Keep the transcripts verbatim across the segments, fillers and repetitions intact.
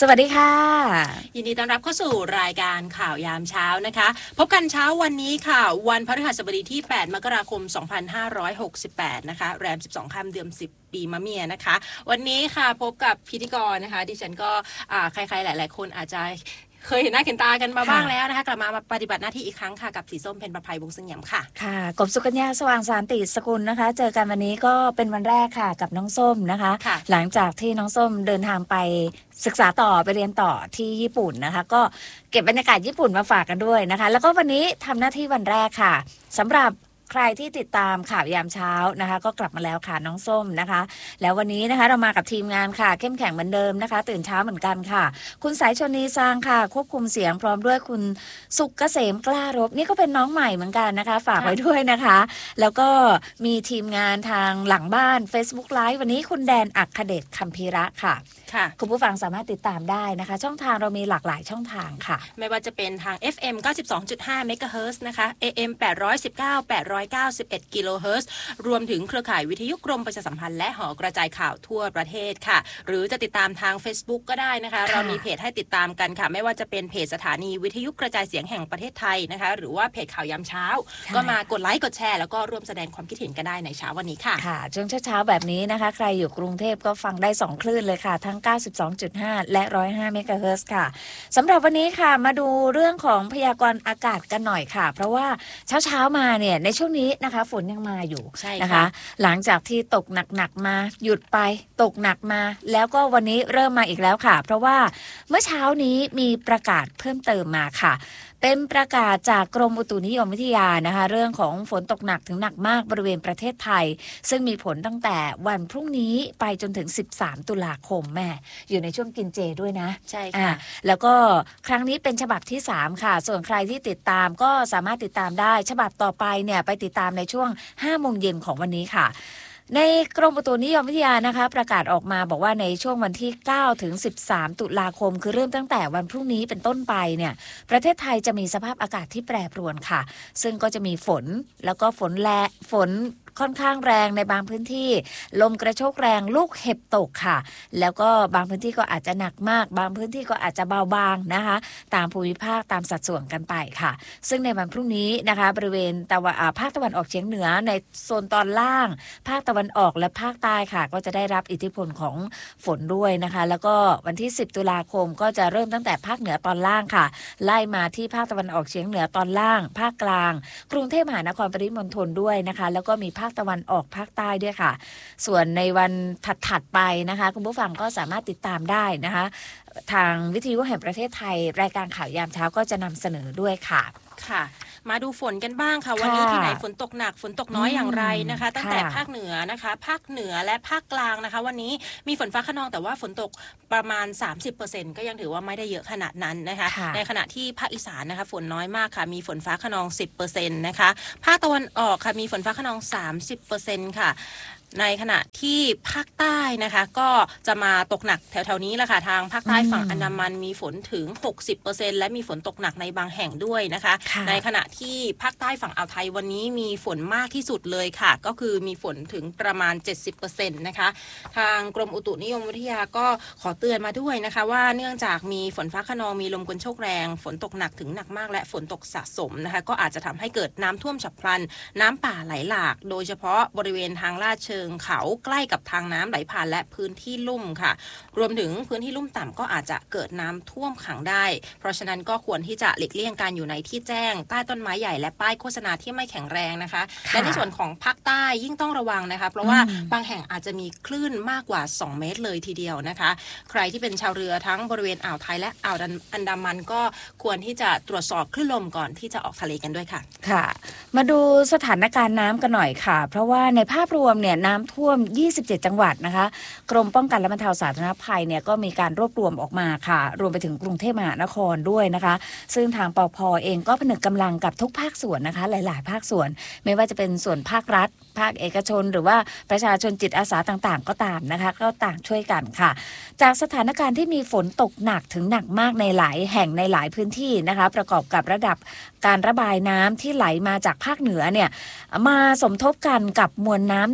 สวัสดีค่ะยินดีต้อนรับเข้าสู่รายการข่าวยามเช้านะคะพบกันเช้าวันนี้ค่ะวันพฤหัสบดีที่แปดมกราคมสองพันห้าร้อยหกสิบแปดนะคะแรมสิบสองค่ำเดือนสิบปีมะเมียนะคะวันนี้ค่ะพบกับพิธีกรนะคะดิฉันก็ใครๆหลายๆคนอาจจะเคยเห็นหน้าเห็นตากันมาบ้างแล้วนะคะกลับมาปฏิบัติหน้าที่อีกครั้งค่ะกับสีส้มเพ็ญประภัยวงศ์เสงี่ยมค่ะค่ะกบสุกัญญาสว่างสานติสกุลนะคะเจอกันวันนี้ก็เป็นวันแรกค่ะกับน้องส้มนะคะหลังจากที่น้องส้มเดินทางไปศึกษาต่อไปเรียนต่อที่ญี่ปุ่นนะคะก็เก็บบรรยากาศญี่ปุ่นมาฝากกันด้วยนะคะแล้วก็วันนี้ทำหน้าที่วันแรกค่ะสำหรับใครที่ติดตามข่าวยามเช้านะคะก็กลับมาแล้วค่ะน้องส้มนะคะแล้ววันนี้นะคะเรามากับทีมงานค่ะเข้มแข็งเหมือนเดิมนะคะตื่นเช้าเหมือนกันค่ะคุณสายชนีซางค่ะควบคุมเสียงพร้อมด้วยคุณสุกเกษมกล้ารบนี่ก็เป็นน้องใหม่เหมือนกันนะคะฝากไว้ด้วยนะคะแล้วก็มีทีมงานทางหลังบ้าน Facebook Live วันนี้คุณแดนอัคเดชคัมภีระค่ะคุณผู้ฟังสามารถติดตามได้นะคะช่องทางเรามีหลากหลายช่องทางค่ะไม่ว่าจะเป็นทาง เอฟ เอ็ม เก้าสิบสองจุดห้า เมกะเฮิรตซ์นะคะ เอ เอ็ม แปดร้อยสิบเก้า แปดร้อยเก้าสิบเอ็ด กิโลเฮิรตซ์รวมถึงเครือข่ายวิทยุกรมประชาสัมพันธ์และหอกระจายข่าวทั่วประเทศค่ะหรือจะติดตามทาง Facebook ก็ได้นะคะเรามีเพจให้ติดตามกันค่ะไม่ว่าจะเป็นเพจสถานีวิทยุกระจายเสียงแห่งประเทศไทยนะคะหรือว่าเพจข่าวยามเช้าก็มากดไลค์กดแชร์แล้วก็ร่วมแสดงความคิดเห็นกันได้ในเช้าวันนี้ค่ะค่ะช่วงเช้าๆแบบนี้นะคะใครอยู่กรุงเทพก็ฟังได้สองคลื่นเลยค่ะทั้ง เก้าสิบสองจุดห้า และ หนึ่งร้อยห้า เมกะเฮิรตซ์ค่ะสำหรับวันนี้ค่ะมาดูเรื่องของพยากรณ์อากาศกันหน่อยค่ะเพราะว่าเช้าๆมาเนี่ยในช่วงนี้นะคะฝนยังมาอยู่นะคะหลังจากที่ตกหนักๆมาหยุดไปตกหนักมาแล้วก็วันนี้เริ่มมาอีกแล้วค่ะเพราะว่าเมื่อเช้านี้มีประกาศเพิ่มเติมมาค่ะเป็นประกาศจากกรมอุตุนิยมวิทยานะคะเรื่องของฝนตกหนักถึงหนักมากบริเวณประเทศไทยซึ่งมีผลตั้งแต่วันพรุ่งนี้ไปจนถึงสิบสามตุลาคมแม่อยู่ในช่วงกินเจด้วยนะใช่ค่ะแล้วก็ครั้งนี้เป็นฉบับที่สามค่ะส่วนใครที่ติดตามก็สามารถติดตามได้ฉบับต่อไปเนี่ยไปติดตามในช่วงห้าโมงเย็นของวันนี้ค่ะในกรมอุตุนิยมวิทยานะคะประกาศออกมาบอกว่าในช่วงวันที่เก้าถึงสิบสามตุลาคมคือเริ่มตั้งแต่วันพรุ่งนี้เป็นต้นไปเนี่ยประเทศไทยจะมีสภาพอากาศที่แปรปรวนค่ะซึ่งก็จะมีฝนแล้วก็ฝนแรงฝนค่อนข้างแรงในบางพื้นที่ลมกระโชกแรงลูกเห็บตกค่ะแล้วก็บางพื้นที่ก็อาจจะหนักมากบางพื้นที่ก็อาจจะเบาบางนะคะตามภูมิภาคตามสัดส่วนกันไปค่ะซึ่งในวันพรุ่งนี้นะคะบริเวณตะวันภาคตะวันออกเฉียงเหนือในโซนตอนล่างภาคตะวันออกและภาคใต้ค่ะก็จะได้รับอิทธิพลของฝนด้วยนะคะแล้วก็วันที่สิบตุลาคมก็จะเริ่มตั้งแต่ภาคเหนือตอนล่างค่ะไล่มาที่ภาคตะวันออกเฉียงเหนือตอนล่างภาคกลางกรุงเทพมหานครปริมณฑลด้วยนะคะแล้วก็มีภาคตะวันออกภาคใต้ด้วยค่ะส่วนในวันถัดๆไปนะคะคุณผู้ฟังก็สามารถติดตามได้นะคะทางวิทยุแห่งประเทศไทยรายการข่าวยามเช้าก็จะนำเสนอด้วยค่ะค่ะมาดูฝนกันบ้างค่ะวันนี้ที่ไหนฝนตกหนักฝนตกน้อยอย่างไรนะคะตั้งแต่ภาคเหนือนะคะภาคเหนือและภาคกลางนะคะวันนี้มีฝนฟ้าคะนองแต่ว่าฝนตกประมาณ สามสิบเปอร์เซ็นต์ ก็ยังถือว่าไม่ได้เยอะขนาดนั้นนะคะในขณะที่ภาคอีสานนะคะฝนน้อยมากค่ะมีฝนฟ้าคะนอง สิบเปอร์เซ็นต์ นะคะภาคตะวันออกค่ะมีฝนฟ้าคะนอง สามสิบเปอร์เซ็นต์ ค่ะในขณะที่ภาคใต้นะคะก็จะมาตกหนักแถวๆนี้แหละค่ะทางภาคใต้ฝั่งอันดามันมีฝนถึง หกสิบเปอร์เซ็นต์ และมีฝนตกหนักในบางแห่งด้วยนะคะในขณะที่ภาคใต้ฝั่งอ่าวไทยวันนี้มีฝนมากที่สุดเลยค่ะก็คือมีฝนถึงประมาณ เจ็ดสิบเปอร์เซ็นต์ นะคะทางกรมอุตุนิยมวิทยาก็ขอเตือนมาด้วยนะคะว่าเนื่องจากมีฝนฟ้าคะนองมีลมกระโชกแรงฝนตกหนักถึงหนักมากและฝนตกสะสมนะคะก็อาจจะทำให้เกิดน้ำท่วมฉับพลันน้ำป่าไหลหลากโดยเฉพาะบริเวณทางลาดเชิงเขาใกล้กับทางน้ำไหลผ่านและพื้นที่ลุ่มค่ะรวมถึงพื้นที่ลุ่มต่ำก็อาจจะเกิดน้ำท่วมขังได้เพราะฉะนั้นก็ควรที่จะหลีกเลี่ยงการอยู่ในที่แจ้งใต้ต้นไม้ใหญ่และป้ายโฆษณาที่ไม่แข็งแรงนะคะและในส่วนของภาคใต้ยิ่งต้องระวังนะคะเพราะว่าบางแห่งอาจจะมีคลื่นมากกว่าสองเมตรเลยทีเดียวนะคะใครที่เป็นชาวเรือทั้งบริเวณอ่าวไทยและอ่าวอันดามันก็ควรที่จะตรวจสอบคลื่นลมก่อนที่จะออกทะเลกันด้วยค่ะค่ะมาดูสถานการณ์น้ำกันหน่อยค่ะเพราะว่าในภาพรวมเนี่ยน้ำท่วมยี่สิบเจ็ดจังหวัดนะคะกรมป้องกันและบรรเทาสาธารณภัยเนี่ยก็มีการรวบรวมออกมาค่ะรวมไปถึงกรุงเทพมหานครด้วยนะคะซึ่งทางปภ.เองก็ผนึกกำลังกับทุกภาคส่วนนะคะหลายๆภาคส่วนไม่ว่าจะเป็นส่วนภาครัฐภาคเอกชนหรือว่าประชาชนจิตอาสาต่างๆก็ตามนะคะก็ต่างช่วยกันค่ะจากสถานการณ์ที่มีฝนตกหนักถึงหนักมากในหลายแห่งในหลายพื้นที่นะคะประกอบกับระดับการระบายน้ำที่ไหลมาจากภาคเหนือเนี่ยมาสมทบกันกับมวลน้ำในภาค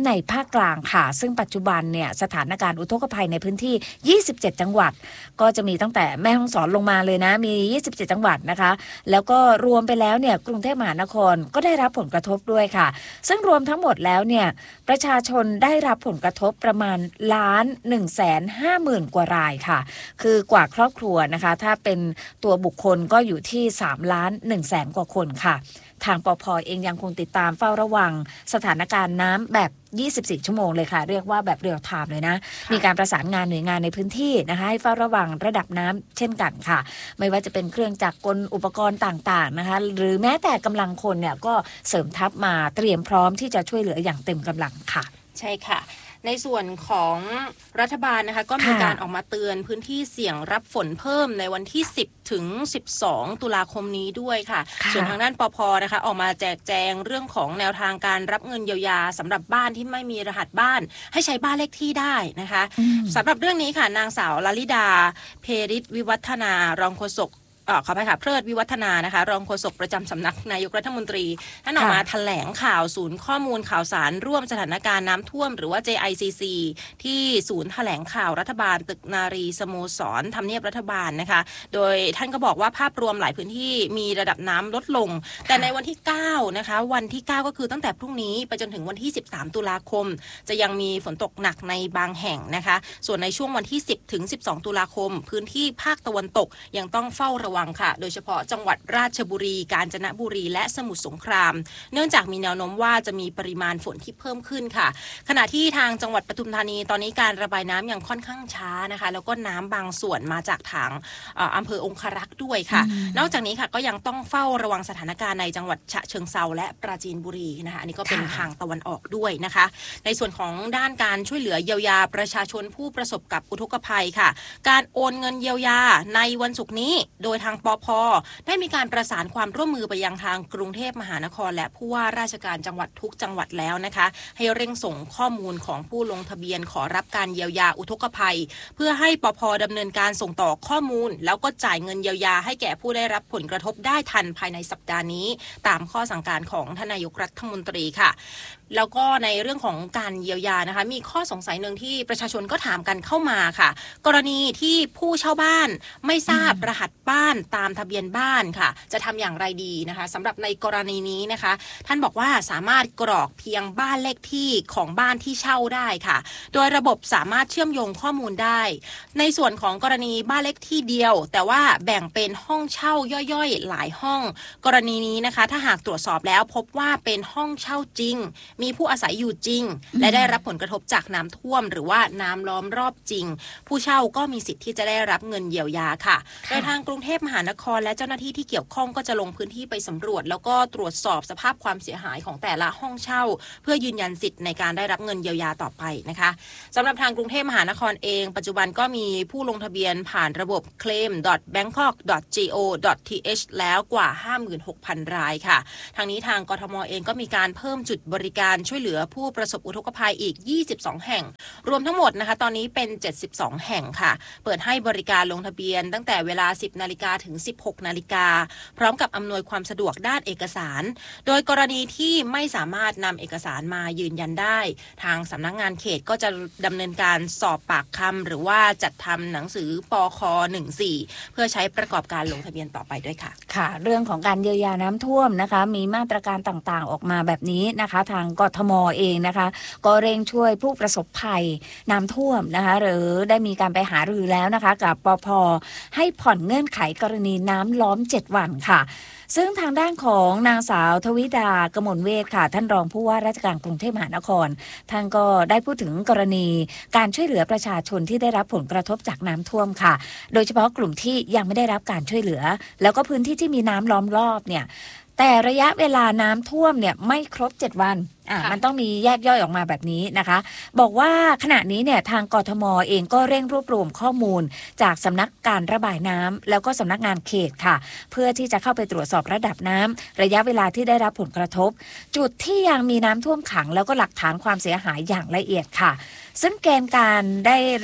กลางค่ะซึ่งปัจจุบันเนี่ยสถานการณ์อุทกภัยในพื้นที่ยี่สิบเจ็ดจังหวัดก็จะมีตั้งแต่แม่ฮ่องสอนลงมาเลยนะมียี่สิบเจ็ดจังหวัดนะคะแล้วก็รวมไปแล้วเนี่ยกรุงเทพมหานครก็ได้รับผลกระทบด้วยค่ะซึ่งรวมทั้งหมดแล้วเนี่ยประชาชนได้รับผลกระทบประมาณล้านหนึ่งแสนห้าหมื่นกว่ารายค่ะคือกว่าครอบครัวนะคะถ้าเป็นตัวบุคคลก็อยู่ที่สามล้านหนึ่งแสนกว่าคนค่ะทางปภ.เองยังคงติดตามเฝ้าระวังสถานการณ์น้ำแบบยี่สิบสี่ชั่วโมงเลยค่ะเรียกว่าแบบเรียลไทม์เลยนะมีการประสานงานหน่วยงานในพื้นที่นะคะให้เฝ้าระวังระดับน้ำเช่นกันค่ะไม่ว่าจะเป็นเครื่องจักรกลอุปกรณ์ต่างๆนะคะหรือแม้แต่กำลังคนเนี่ยก็เสริมทัพมาเตรียมพร้อมที่จะช่วยเหลืออย่างเต็มกำลังค่ะใช่ค่ะในส่วนของรัฐบาลนะคะก็มีการออกมาเตือนพื้นที่เสี่ยงรับฝนเพิ่มในวันที่สิบถึงสิบสองตุลาคมนี้ด้วยค่ะส่วนทางด้านปภ.นะคะออกมาแจกแจงเรื่องของแนวทางการรับเงินเยียวยาสำหรับบ้านที่ไม่มีรหัสบ้านให้ใช้บ้านเลขที่ได้นะคะสำหรับเรื่องนี้ค่ะนางสาวลลิดาเพริศวิวัฒนารองโฆษกอ๋อขอไปค่ะเพลิดวิวัฒนานะคะรองโฆษกประจำสำนักนายกรัฐมนตรีท่านออกมาแถลงข่าวศูนย์ข้อมูลข่าวสารร่วมสถานการณ์น้ำท่วมหรือว่า เจ ไอ ซี ซี ที่ศูนย์แถลงข่าวรัฐบาลตึกนารีสโมสรทำเนียบรัฐบาลนะคะโดยท่านก็บอกว่าภาพรวมหลายพื้นที่มีระดับน้ำลดลงแต่ในวันที่เก้านะคะวันที่เก้าก็คือตั้งแต่พรุ่งนี้ไปจนถึงวันที่สิบสามตุลาคมจะยังมีฝนตกหนักในบางแห่งนะคะส่วนในช่วงวันที่สิบถึงสิบสองตุลาคมพื้นที่ภาคตะวันตกยังต้องเฝ้าระวังค่ะโดยเฉพาะจังหวัดราชบุรีกาญจนบุรีและสมุทรสงครามเนื่องจากมีแนวโน้มว่าจะมีปริมาณฝนที่เพิ่มขึ้นค่ะขณะที่ทางจังหวัดปทุมธานีตอนนี้การระบายน้ำยังค่อนข้างช้านะคะแล้วก็น้ำบางส่วนมาจากทางอำเภอองครักษ์ด้วยค่ะนอกจากนี้ค่ะก็ยังต้องเฝ้าระวังสถานการณ์ในจังหวัดฉะเชิงเทราและปราจีนบุรีนะคะอันนี้ก็เป็นทางตะวันออกด้วยนะคะในส่วนของด้านการช่วยเหลือเยียวยาประชาชนผู้ประสบกับอุทกภัยค่ะการโอนเงินเยียวยาในวันศุกร์นี้โดยทางปภ.ได้มีการประสานความร่วมมือไปยังทางกรุงเทพมหานครและผู้ว่าราชการจังหวัดทุกจังหวัดแล้วนะคะให้เร่งส่งข้อมูลของผู้ลงทะเบียนขอรับการเยียวยาอุทกภัยเพื่อให้ปภ.ดำเนินการส่งต่อข้อมูลแล้วก็จ่ายเงินเยียวยาให้แก่ผู้ได้รับผลกระทบได้ทันภายในสัปดาห์นี้ตามข้อสั่งการของท่านนายกรัฐมนตรีค่ะแล้วก็ในเรื่องของการเยียวยานะคะมีข้อสงสัยหนึ่งที่ประชาชนก็ถามกันเข้ามาค่ะกรณีที่ผู้เช่าบ้านไม่ทราบรหัสบ้านตามทะเบียนบ้านค่ะจะทำอย่างไรดีนะคะสำหรับในกรณีนี้นะคะท่านบอกว่าสามารถกรอกเพียงบ้านเลขที่ของบ้านที่เช่าได้ค่ะโดยระบบสามารถเชื่อมโยงข้อมูลได้ในส่วนของกรณีบ้านเลขที่เดียวแต่ว่าแบ่งเป็นห้องเช่าย่อยๆหลายห้องกรณีนี้นะคะถ้าหากตรวจสอบแล้วพบว่าเป็นห้องเช่าจริงมีผู้อาศัยอยู่จริงและได้รับผลกระทบจากน้ำท่วมหรือว่าน้ำล้อมรอบจริงผู้เช่าก็มีสิทธิ์ที่จะได้รับเงินเยียวยาค่ะโดยทางกรุงเทพมหานครและเจ้าหน้าที่ที่เกี่ยวข้องก็จะลงพื้นที่ไปสำรวจแล้วก็ตรวจสอบสภาพความเสียหายของแต่ละห้องเช่าเพื่อยืนยันสิทธิ์ในการได้รับเงินเยียวยาต่อไปนะคะสำหรับทางกรุงเทพมหานครเองปัจจุบันก็มีผู้ลงทะเบียนผ่านระบบ เคลม ดอท แบงคอก ดอท โก ดอท ที เอช แล้วกว่า ห้าหมื่นหกพัน รายค่ะทางนี้ทางกทม.เองก็มีการเพิ่มจุดบริการช่วยเหลือผู้ประสบอุทกภัยอีกยี่สิบสองแห่งรวมทั้งหมดนะคะตอนนี้เป็นเจ็ดสิบสองแห่งค่ะเปิดให้บริการลงทะเบียนตั้งแต่เวลา สิบนาฬิกาถึง สิบหกนาฬิกาพร้อมกับอำนวยความสะดวกด้านเอกสารโดยกรณีที่ไม่สามารถนำเอกสารมายืนยันได้ทางสำนักงานเขตก็จะดำเนินการสอบปากคำหรือว่าจัดทำหนังสือปคหนึ่งสี่เพื่อใช้ประกอบการลงทะเบียนต่อไปด้วยค่ะค่ะเรื่องของการเยียวยาน้ำท่วมนะคะมีมาตรการต่างๆออกมาแบบนี้นะคะทางกทม.เองนะคะก็เร่งช่วยผู้ประสบภัยน้ำท่วมนะคะหรือได้มีการไปหารือแล้วนะคะกับปภ.ให้ผ่อนเงื่อนไขกรณีน้ำล้อมเจ็ดวันค่ะซึ่งทางด้านของนางสาวทวิดากมลเวชค่ะท่านรองผู้ว่าราชการกรุงเทพมหานครท่านก็ได้พูดถึงกรณีการช่วยเหลือประชาชนที่ได้รับผลกระทบจากน้ำท่วมค่ะโดยเฉพาะกลุ่มที่ยังไม่ได้รับการช่วยเหลือแล้วก็พื้นที่ที่มีน้ำล้อมรอบเนี่ยแต่ระยะเวลาน้ำท่วมเนี่ยไม่ครบเจ็ดวันอ่ะมันต้องมีแยกย่อยออกมาแบบนี้นะคะบอกว่าขณะนี้เนี่ยทางกทม.เองก็เร่งรวบรวมข้อมูลจากสำนักการระบายน้ำแล้วก็สำนักงานเขตค่ะเพื่อที่จะเข้าไปตรวจสอบระดับน้ำระยะเวลาที่ได้รับผลกระทบจุดที่ยังมีน้ำท่วมขังแล้วก็หลักฐานความเสียหายอย่างละเอียดค่ะซึ่งเกณฑ์การได้รับ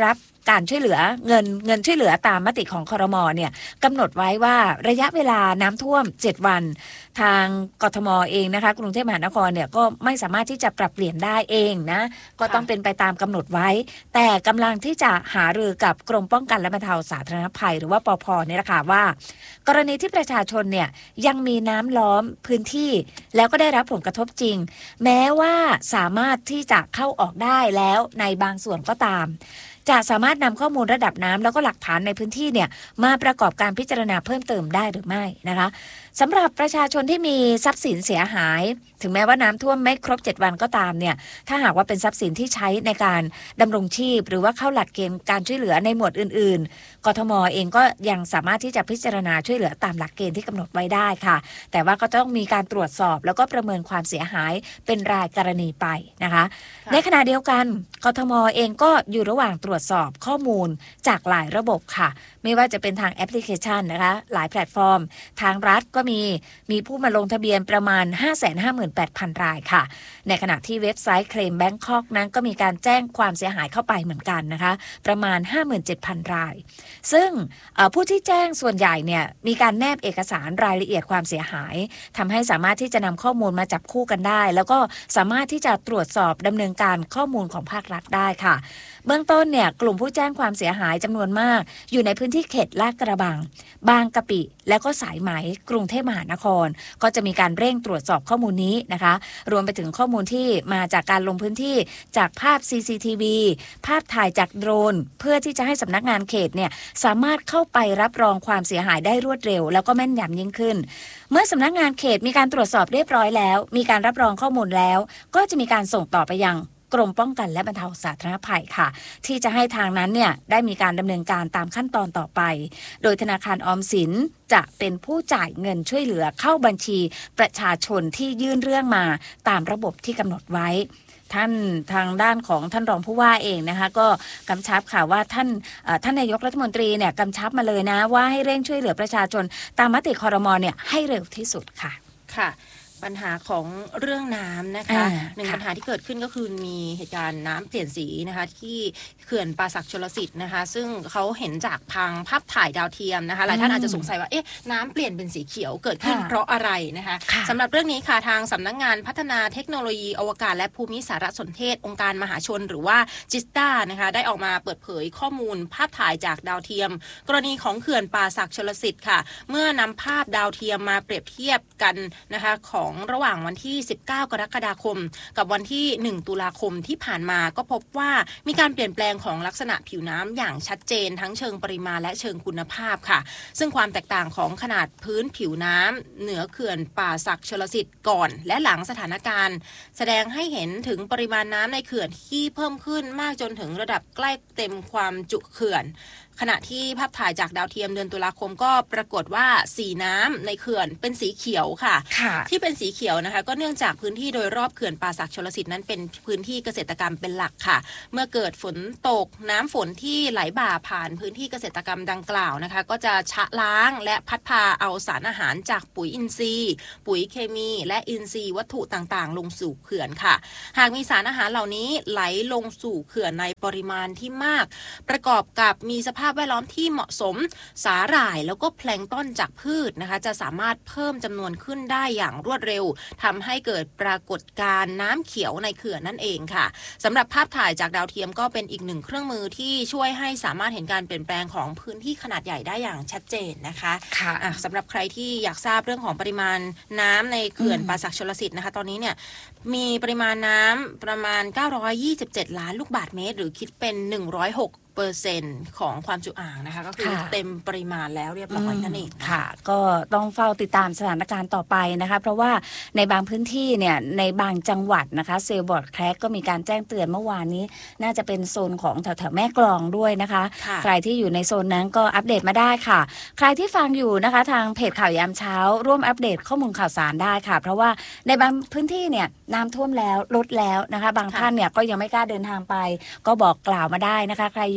การช่วยเหลือเงินเงินช่วยเหลือตามมติของครม.เนี่ยกำหนดไว้ว่าระยะเวลาน้ำท่วมเจ็ดวันทางกทม.เองนะคะกรุงเทพมหานครเนี่ยก็ไม่สามารถที่จะปรับเปลี่ยนได้เองนะก็ต้องเป็นไปตามกำหนดไว้แต่กำลังที่จะหารือกับกรมป้องกันและบรรเทาสาธารณภัยหรือว่าปภ.เนี่ยนะคะว่ากรณีที่ประชาชนเนี่ยยังมีน้ำล้อมพื้นที่แล้วก็ได้รับผลกระทบจริงแม้ว่าสามารถที่จะเข้าออกได้แล้วในบางส่วนก็ตามจะสามารถนำข้อมูลระดับน้ำแล้วก็หลักฐานในพื้นที่เนี่ยมาประกอบการพิจารณาเพิ่มเติมได้หรือไม่นะคะสำหรับประชาชนที่มีทรัพย์สินเสียหายถึงแม้ว่าน้ำท่วมไม่ครบเจ็ดวันก็ตามเนี่ยถ้าหากว่าเป็นทรัพย์สินที่ใช้ในการดำรงชีพหรือว่าเข้าหลักเกณฑ์การช่วยเหลือในหมวดอื่นๆกทม.เองก็ยังสามารถที่จะพิจารณาช่วยเหลือตามหลักเกณฑ์ที่กำหนดไว้ได้ค่ะแต่ว่าก็ต้องมีการตรวจสอบแล้วก็ประเมินความเสียหายเป็นรายกรณีไปนะคะในขณะเดียวกันกทม.เองก็อยู่ระหว่างตรวจสอบข้อมูลจากหลายระบบค่ะไม่ว่าจะเป็นทางแอปพลิเคชันนะคะหลายแพลตฟอร์มทางรัฐก็มีมีผู้มาลงทะเบียนประมาณ ห้าแสนห้าหมื่นแปดพัน รายค่ะในขณะที่เว็บไซต์เคลมแบงคอกนั้นก็มีการแจ้งความเสียหายเข้าไปเหมือนกันนะคะประมาณ ห้าหมื่นเจ็ดพัน รายซึ่งผู้ที่แจ้งส่วนใหญ่เนี่ยมีการแนบเอกสารรายละเอียดความเสียหายทำให้สามารถที่จะนำข้อมูลมาจับคู่กันได้แล้วก็สามารถที่จะตรวจสอบดำเนินการข้อมูลของภาครัฐได้ค่ะเบื้องต้นเนี่ยกลุ่มผู้แจ้งความเสียหายจำนวนมากอยู่ในพื้นที่เขตลาดกระบังบางกะปิแล้วก็สายไหมกรุงเทพมหานครก็จะมีการเร่งตรวจสอบข้อมูลนี้นะคะรวมไปถึงข้อมูลที่มาจากการลงพื้นที่จากภาพ ซี ซี ที วี ภาพถ่ายจากโดรนเพื่อที่จะให้สำนักงานเขตเนี่ยสามารถเข้าไปรับรองความเสียหายได้รวดเร็วแล้วก็แม่นยำยิ่งขึ้นเมื่อสำนักงานเขตมีการตรวจสอบเรียบร้อยแล้วมีการรับรองข้อมูลแล้วก็จะมีการส่งต่อไปยังกรมป้องกันและบรรเทาสาธารณภัยค่ะที่จะให้ทางนั้นเนี่ยได้มีการดำเนินการตามขั้นตอนต่อไปโดยธนาคารออมสินจะเป็นผู้จ่ายเงินช่วยเหลือเข้าบัญชีประชาชนที่ยื่นเรื่องมาตามระบบที่กำหนดไว้ท่านทางด้านของท่านรองผู้ว่าเองนะคะก็กำชับค่ะว่าท่านท่านนายกรัฐมนตรีเนี่ยกำชับมาเลยนะว่าให้เร่งช่วยเหลือประชาชนตามมติครม.เนี่ยให้เร็วที่สุดค่ะค่ะปัญหาของเรื่องน้ำนะคะหนึ่งปัญหาที่เกิดขึ้นก็คือมีเหตุการณ์น้ำเปลี่ยนสีนะคะที่เขื่อนป่าสักชลสิทธิ์นะคะซึ่งเขาเห็นจากทางภาพถ่ายดาวเทียมนะคะหลายท่านอาจจะสงสัยว่าเอ๊ะน้ำเปลี่ยนเป็นสีเขียวเกิดขึ้นเพราะอะไรนะคะสำหรับเรื่องนี้ค่ะทางสำนักงานพัฒนาเทคโนโลยีอวกาศและภูมิสารสนเทศองค์การมหาชนหรือว่าจิสตานะคะได้ออกมาเปิดเผยข้อมูลภาพถ่ายจากดาวเทียมกรณีของเขื่อนป่าสักชลสิทธิ์ค่ะเมื่อนำภาพดาวเทียมมาเปรียบเทียบกันนะคะของระหว่างวันที่สิบเก้ากรกฎาคมกับวันที่หนึ่งตุลาคมที่ผ่านมาก็พบว่ามีการเปลี่ยนแปลงของลักษณะผิวน้ำอย่างชัดเจนทั้งเชิงปริมาณและเชิงคุณภาพค่ะซึ่งความแตกต่างของขนาดพื้นผิวน้ำเหนือเขื่อนป่าสักชลสิทธิ์ก่อนและหลังสถานการณ์แสดงให้เห็นถึงปริมาณน้ำในเขื่อนที่เพิ่มขึ้นมากจนถึงระดับใกล้เต็มความจุเขื่อนขณะที่ภาพถ่ายจากดาวเทียมเดือนตุลาคมก็ปรากฏว่าสีน้ำในเขื่อนเป็นสีเขียวค่ะที่เป็นสีเขียวนะคะก็เนื่องจากพื้นที่โดยรอบเขื่อนป่าสักชลสิทธิ์นั้นเป็นพื้นที่เกษตรกรรมเป็นหลักค่ะเมื่อเกิดฝนตกน้ำฝนที่ไหลบ่าผ่านพื้นที่เกษตรกรรมดังกล่าวนะคะก็จะชะล้างและพัดพาเอาสารอาหารจากปุ๋ยอินทรีย์ปุ๋ยเคมีและอินทรีย์วัตถุต่างๆลงสู่เขื่อนค่ะหากมีสารอาหารเหล่านี้ไหลลงสู่เขื่อนในปริมาณที่มากประกอบกับมีสภาพภาพแวดล้อมที่เหมาะสมสาหร่ายแล้วก็แพลงก์ต้นจากพืชนะคะจะสามารถเพิ่มจำนวนขึ้นได้อย่างรวดเร็วทำให้เกิดปรากฏการณ์น้ำเขียวในเขื่อนนั่นเองค่ะสำหรับภาพถ่ายจากดาวเทียมก็เป็นอีกหนึ่งเครื่องมือที่ช่วยให้สามารถเห็นการเปลี่ยนแปลงของพื้นที่ขนาดใหญ่ได้อย่างชัดเจนนะคะค่ะะสำหรับใครที่อยากทราบเรื่องของปริมาณน้ำในเขื่อนป่าสักชลสิทธิ์นะคะตอนนี้เนี่ยมีปริมาณน้ำประมาณเก้าร้อยยี่สิบเจ็ดล้านลูกบาศก์เมตรหรือคิดเป็นหนึ่งร้อยหกเปอร์เซ็นต์ของความจุอ่างนะคะก็คือเต็มปริมาณแล้วเรียบร้อยนั่นเองค่ะก็ต้องเฝ้าติดตามสถานการณ์ต่อไปนะคะเพราะว่าในบางพื้นที่เนี่ยในบางจังหวัดนะคะเซลล์บอร์ดแคร็กก็มีการแจ้งเตือนเมื่อวานนี้น่าจะเป็นโซนของแถวๆแม่กลองด้วยนะคะใครที่อยู่ในโซนนั้นก็อัปเดตมาได้ค่ะใครที่ฟังอยู่นะคะทางเพจข่าวยามเช้าร่วมอัปเดตข้อมูลข่าวสารได้ค่ะเพราะว่าในบางพื้นที่เนี่ยน้ำท่วมแล้วลดแล้วนะคะบางท่านเนี่ยก็ยังไม่กล้าเดินทางไปก็บอกกล่าวมาได้นะคะใครอยู่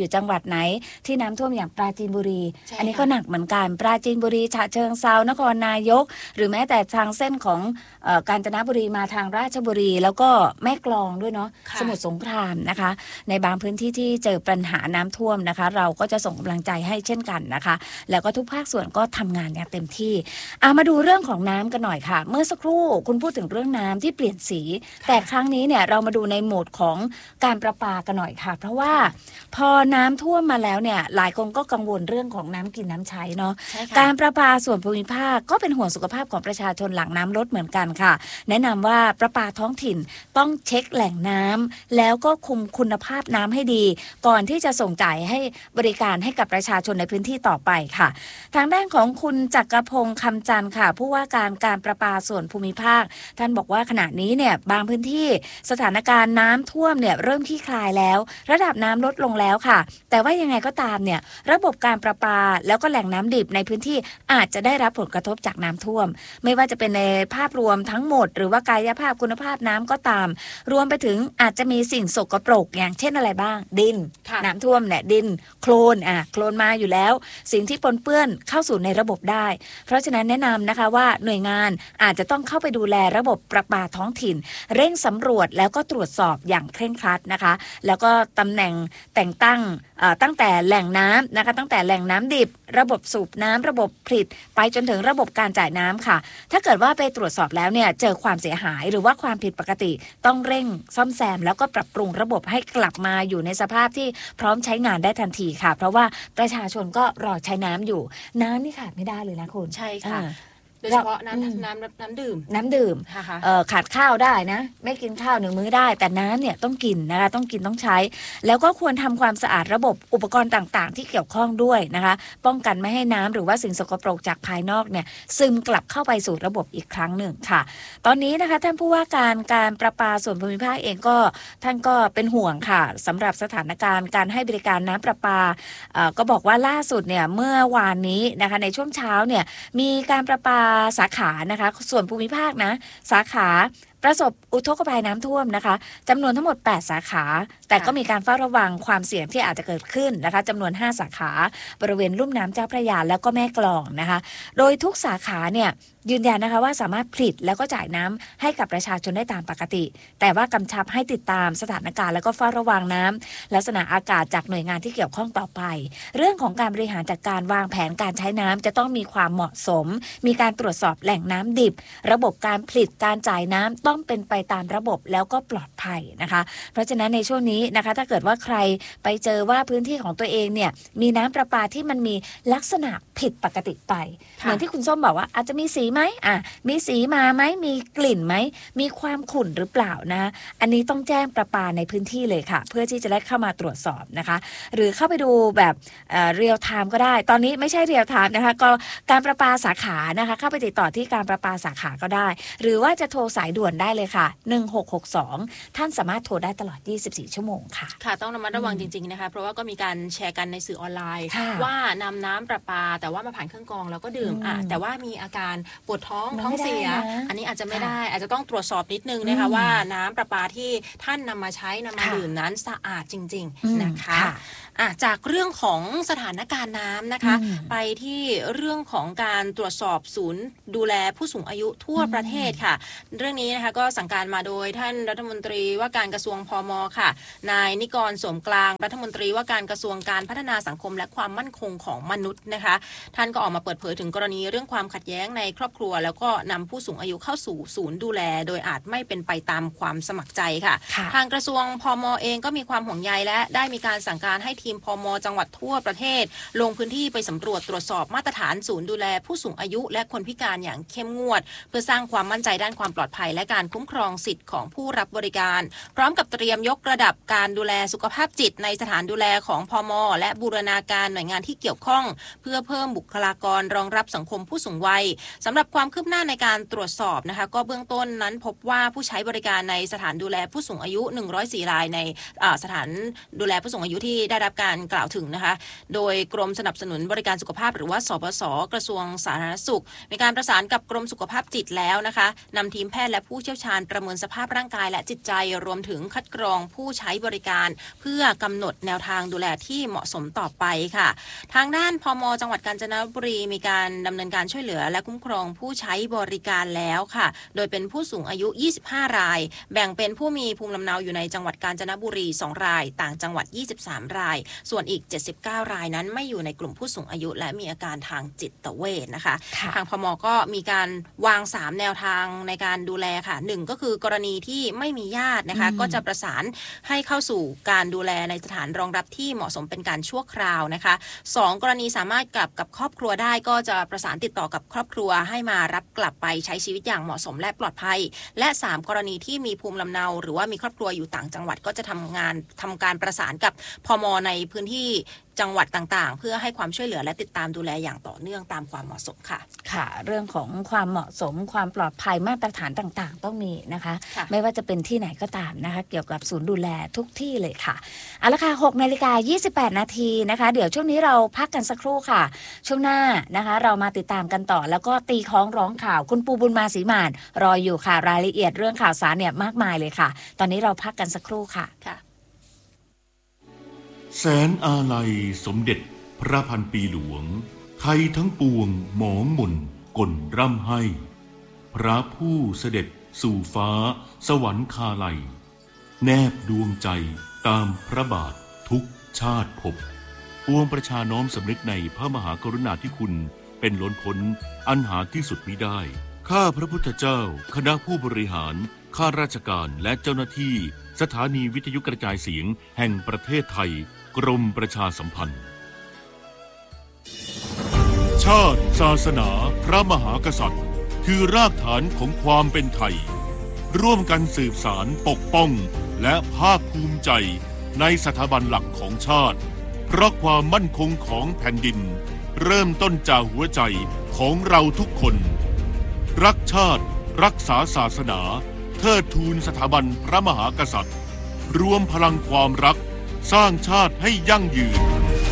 อยู่จังหวัดไหนที่น้ำท่วมอย่างปราจีนบุรีอันนี้ก็ค่ะหนักเหมือนกันปราจีนบุรีฉะเชิงเทรานครนายกหรือแม้แต่ทางเส้นของเอ่อกาญจนบุรีมาทางราชบุรีแล้วก็แม่กลองด้วยเนาะค่ะสมุทรสงครามนะคะในบางพื้นที่ที่เจอปัญหาน้ำท่วมนะคะเราก็จะส่งกำลังใจให้เช่นกันนะคะแล้วก็ทุกภาคส่วนก็ทำงานอย่างเต็มที่เอามาดูเรื่องของน้ำกันหน่อยค่ะเมื่อสักครู่คุณพูดถึงเรื่องน้ำที่เปลี่ยนสีแต่ครั้งนี้เนี่ยเรามาดูในโหมดของการประปากันหน่อยค่ะเพราะว่าพอน้ำท่วมมาแล้วเนี่ยหลายคนก็กังวลเรื่องของน้ำกินน้ำใช้เนาะใช่ค่ะการประปาส่วนภูมิภาคก็เป็นห่วงสุขภาพของประชาชนหลังน้ำลดเหมือนกันค่ะแนะนำว่าประปาท้องถิ่นต้องเช็คแหล่งน้ำแล้วก็คุมคุณภาพน้ำให้ดีก่อนที่จะส่งจ่ายให้บริการให้กับประชาชนในพื้นที่ต่อไปค่ะทางด้านของคุณจักรพงษ์คำจันทร์ค่ะผู้ว่าการการประปาส่วนภูมิภาคท่านบอกว่าขณะนี้เนี่ยบางพื้นที่สถานการณ์น้ำท่วมเนี่ยเริ่มคลี่คลายแล้วระดับน้ำลดลงแล้วค่ะแต่ว่ายังไงก็ตามเนี่ยระบบการประปาแล้วก็แหล่งน้ำดิบในพื้นที่อาจจะได้รับผลกระทบจากน้ำท่วมไม่ว่าจะเป็นในภาพรวมทั้งหมดหรือว่ากายภาพคุณภาพน้ำก็ตามรวมไปถึงอาจจะมีสิ่งสกปรกอย่างเช่นอะไรบ้างดินค่ะน้ำท่วมเนี่ยดินโคลนอ่ะโคลนมาอยู่แล้วสิ่งที่ปนเปื้อนเข้าสู่ในระบบได้เพราะฉะนั้นแนะนำนะคะว่าหน่วยงานอาจจะต้องเข้าไปดูแลระบบประปาท้องถิ่นเร่งสำรวจแล้วก็ตรวจสอบอย่างเคร่งครัดนะคะแล้วก็ตำแหน่งแต่งตั้งเอ่อตั้งแต่แหล่งน้ำนะคะตั้งแต่แหล่งน้ำดิบระบบสูบน้ำระบบผลิตไปจนถึงระบบการจ่ายน้ำค่ะถ้าเกิดว่าไปตรวจสอบแล้วเนี่ยเจอความเสียหายหรือว่าความผิดปกติต้องเร่งซ่อมแซมแล้วก็ปรับปรุงระบบให้กลับมาอยู่ในสภาพที่พร้อมใช้งานได้ทันทีค่ะเพราะว่าประชาชนก็รอใช้น้ำอยู่น้ำนี่ขาดไม่ได้เลยนะคุณใช่ค่ะอ่าโดยเฉพาะอืมน้ำน้ำน้ำดื่มน้ำดื่มนะคะเอ่อขาดข้าวได้นะไม่กินข้าวหนึ่งมื้อได้แต่น้ำเนี่ยต้องกินนะคะต้องกินต้องใช้ แล้วก็ควรทำความสะอาดระบบอุปกรณ์ต่างๆ ที่เกี่ยวข้องด้วยนะคะป้องกันไม่ให้น้ำหรือว่าสิ่งสกปรกจากภายนอกเนี่ยซึมกลับเข้าไปสู่ระบบอีกครั้งหนึ่งค่ะ ตอนนี้นะคะท่านผู้ว่าการการประปาส่วนภูมิภาคเองก็ท่านก็เป็นห่วงค่ะสำหรับสถานการณ์การให้บริการน้ำประปาเอ่อก็บอกว่าล่าสุดเนี่ยเมื่อวานนี้นะคะในช่วงเช้าเนี่ยมีการประปาสาขานะคะส่วนภูมิภาคนะสาขาประสบอุทกภัยน้ำท่วมนะคะจำนวนทั้งหมดแปดสาขาแต่ก็มีการเฝ้าระวังความเสี่ยงที่อาจจะเกิดขึ้นนะคะจำนวนห้าสาขาบริเวณลุ่มน้ำเจ้าพระยาแล้วก็แม่กลองนะคะโดยทุกสาขาเนี่ยยืนยันนะคะว่าสามารถผลิตแล้วก็จ่ายน้ำให้กับประชาชนได้ตามปกติแต่ว่ากำชับให้ติดตามสถานการณ์แล้วก็เฝ้าระวังน้ำลักษณะอากาศจากหน่วยงานที่เกี่ยวข้องต่อไปเรื่องของการบริหารจัดการวางแผนการใช้น้ำจะต้องมีความเหมาะสมมีการตรวจสอบแหล่งน้ำดิบระบบการผลิตการจ่ายน้ำต้องเป็นไปตามระบบแล้วก็ปลอดภัยนะคะเพราะฉะนั้นในช่วงนี้นะคะถ้าเกิดว่าใครไปเจอว่าพื้นที่ของตัวเองเนี่ยมีน้ำประปาที่มันมีลักษณะผิดปกติไปเหมือนที่คุณส้มบอกว่าอาจจะมีสีไหมอ่ะมีสีมาไหมมีกลิ่นไหมมีความขุ่นหรือเปล่านะอันนี้ต้องแจ้งประปาในพื้นที่เลยค่ะเพื่อที่จะได้เข้ามาตรวจสอบนะคะหรือเข้าไปดูแบบเรียลไทม์ก็ได้ตอนนี้ไม่ใช่เรียลไทม์นะคะก็การประปาสาขานะคะเข้าไปติดต่อที่การประปาสาขาก็ได้หรือว่าจะโทรสายด่วนได้เลยค่ะหนึ่งหกหกสองท่านสามารถโทรได้ตลอดยี่สิบสี่ชั่วโมงค่ะค่ะต้องระมัดระวังจริงๆนะคะเพราะว่าก็มีการแชร์กันในสื่อออนไลน์ค่ะว่านำน้ำประปาแต่ว่ามาผ่านเครื่องกรองแล้วก็ดื่มอืมอ่ะแต่ว่ามีอาการปวดท้องมันท้องเสียไม่ได้นะอันนี้อาจจะไม่ค่ะได้อาจจะต้องตรวจสอบนิดนึงนะคะอืมว่าน้ำประปาที่ท่านนำมาใช้นำมาค่ะดื่มนั้นสะอาดจริงอืมๆนะคะค่ะอ่ะจากเรื่องของสถานการณ์น้ำนะคะอืมไปที่เรื่องของการตรวจสอบศูนย์ดูแลผู้สูงอายุทั่วประเทศค่ะ เรื่องนี้นะคะก็สั่งการมาโดยท่านรัฐมนตรีว่าการกระทรวงพมค่ะนายนิกรสมกลางรัฐมนตรีว่าการกระทรวงการพัฒนาสังคมและความมั่นคงของมนุษย์นะคะท่านก็ออกมาเปิดเผยถึงกรณีเรื่องความขัดแย้งในครอบครัวแล้วก็นำผู้สูงอายุเข้าสู่ศูนย์ดูแลโดยอาจไม่เป็นไปตามความสมัครใจค่ะค่ะทางกระทรวงพมเองก็มีความห่วงใยและได้มีการสั่งการให้ทีมพมจังหวัดทั่วประเทศลงพื้นที่ไปสำรวจตรวจสอบมาตรฐานศูนย์ดูแลผู้สูงอายุและคนพิการอย่างเข้มงวดเพื่อสร้างความมั่นใจด้านความปลอดภัยและการคุ้มครองสิทธิ์ของผู้รับบริการพร้อมกับเตรียมยกระดับการดูแลสุขภาพจิตในสถานดูแลของพมและบูรณาการหน่วยงานที่เกี่ยวข้องเพื่อเพิ่มบุคลากรรองรับสังคมผู้สูงวัยสำหรับความคืบหน้าในการตรวจสอบนะคะก็เบื้องต้นนั้นพบว่าผู้ใช้บริการในสถานดูแลผู้สูงอายุหนึ่งร้อยสี่รายในสถานดูแลผู้สูงอายุที่ได้รับการกล่าวถึงนะคะโดยกรมสนับสนุนบริการสุขภาพหรือว่าสปสกระทรวงสาธารณสุขมีการประสานกับกรมสุขภาพจิตแล้วนะคะนำทีมแพทย์และผู้เชี่ยวชี่ยวชาญประเมินสภาพร่างกายและจิตใจรวมถึงคัดกรองผู้ใช้บริการเพื่อกำหนดแนวทางดูแลที่เหมาะสมต่อไปค่ะทางด้านพม.จังหวัดกาญจนบุรีมีการดำเนินการช่วยเหลือและคุ้มครองผู้ใช้บริการแล้วค่ะโดยเป็นผู้สูงอายุยี่สิบห้ารายแบ่งเป็นผู้มีภูมิลำเนาอยู่ในจังหวัดกาญจนบุรีสองรายต่างจังหวัดยี่สิบสามรายส่วนอีกเจ็ดสิบเก้ารายนั้นไม่อยู่ในกลุ่มผู้สูงอายุและมีอาการทางจิตเวชนะคะทางพม.ก็มีการวางสามแนวทางในการดูแลค่ะหนึ่งก็คือกรณีที่ไม่มีญาตินะคะก็จะประสานให้เข้าสู่การดูแลในสถานรองรับที่เหมาะสมเป็นการชั่วคราวนะคะสองกรณีสามารถกลับกับครอบครัวได้ก็จะประสานติดต่อกับครอบครัวให้มารับกลับไปใช้ชีวิตอย่างเหมาะสมและปลอดภัยและสามกรณีที่มีภูมิลำเนาหรือว่ามีครอบครัวอยู่ต่างจังหวัดก็จะทำงานทำการประสานกับพม.ในพื้นที่จังหวัดต่างๆเพื่อให้ความช่วยเหลือและติดตามดูแลอย่างต่อเนื่องตามความเหมาะสมค่ะค่ะเรื่องของความเหมาะสมความปลอดภัยมาตรฐานต่างๆต้องมีนะคะไม่ว่าจะเป็นที่ไหนก็ตามนะคะเกี่ยวกับศูนย์ดูแลทุกที่เลยค่ะเอาละค่ะหกนาฬิกายี่สิบแปดนาทีนะคะเดี๋ยวช่วงนี้เราพักกันสักครู่ค่ะช่วงหน้านะคะเรามาติดตามกันต่อแล้วก็ตีคล้องร้องข่าวคุณปูบุญมาศรีมานรออยู่ค่ะรายละเอียดเรื่องข่าวสารเนี่ยมากมายเลยค่ะตอนนี้เราพักกันสักครู่ค่ะค่ะแสนอาลัยสมเด็จพระพันปีหลวงไทยทั้งปวงหมองหม่นก่นร่ำให้พระผู้เสด็จสู่ฟ้าสวรรคาลัยแนบดวงใจตามพระบาททุกชาติภพปวงประชาน้อมสำนึกในพระมหากรุณาธิคุณเป็นล้นพ้นอันหาที่สุดมิได้ข้าพระพุทธเจ้าคณะผู้บริหารข้าราชการและเจ้าหน้าที่สถานีวิทยุกระจายเสียงแห่งประเทศไทยกรมประชาสัมพันธ์ชาติศาสนาพระมหากษัตริย์คือรากฐานของความเป็นไทยร่วมกันสืบสารปกป้องและภาคภูมิใจในสถาบันหลักของชาติเพราะความมั่นคงของแผ่นดินเริ่มต้นจากหัวใจของเราทุกคนรักชาติรักษาศาสนาเทิดทูนสถาบันพระมหากษัตริย์รวมพลังความรักสร้างชาติให้ยั่งยืน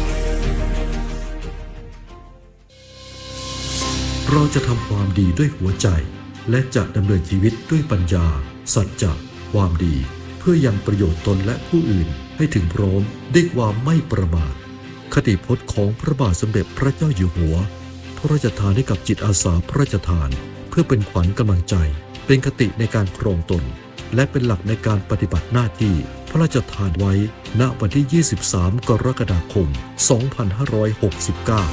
เราจะทำความดีด้วยหัวใจและจะดำเนินชีวิตด้วยปัญญาสัจจะความดีเพื่อยังประโยชน์ตนและผู้อื่นให้ถึงพร้อมด้วยความไม่ประมาทคติพจน์ของพระบาทสมเด็จพระเจ้าอยู่หัวพระราชทานให้กับจิตอาสาพระราชทานเพื่อเป็นขวัญกำลังใจเป็นคติในการครองตนและเป็นหลักในการปฏิบัติหน้าที่พระราชทานไว้ณวันที่ยี่สิบสามกรกฎาคมสองพันห้าร้อยหกสิบเก้า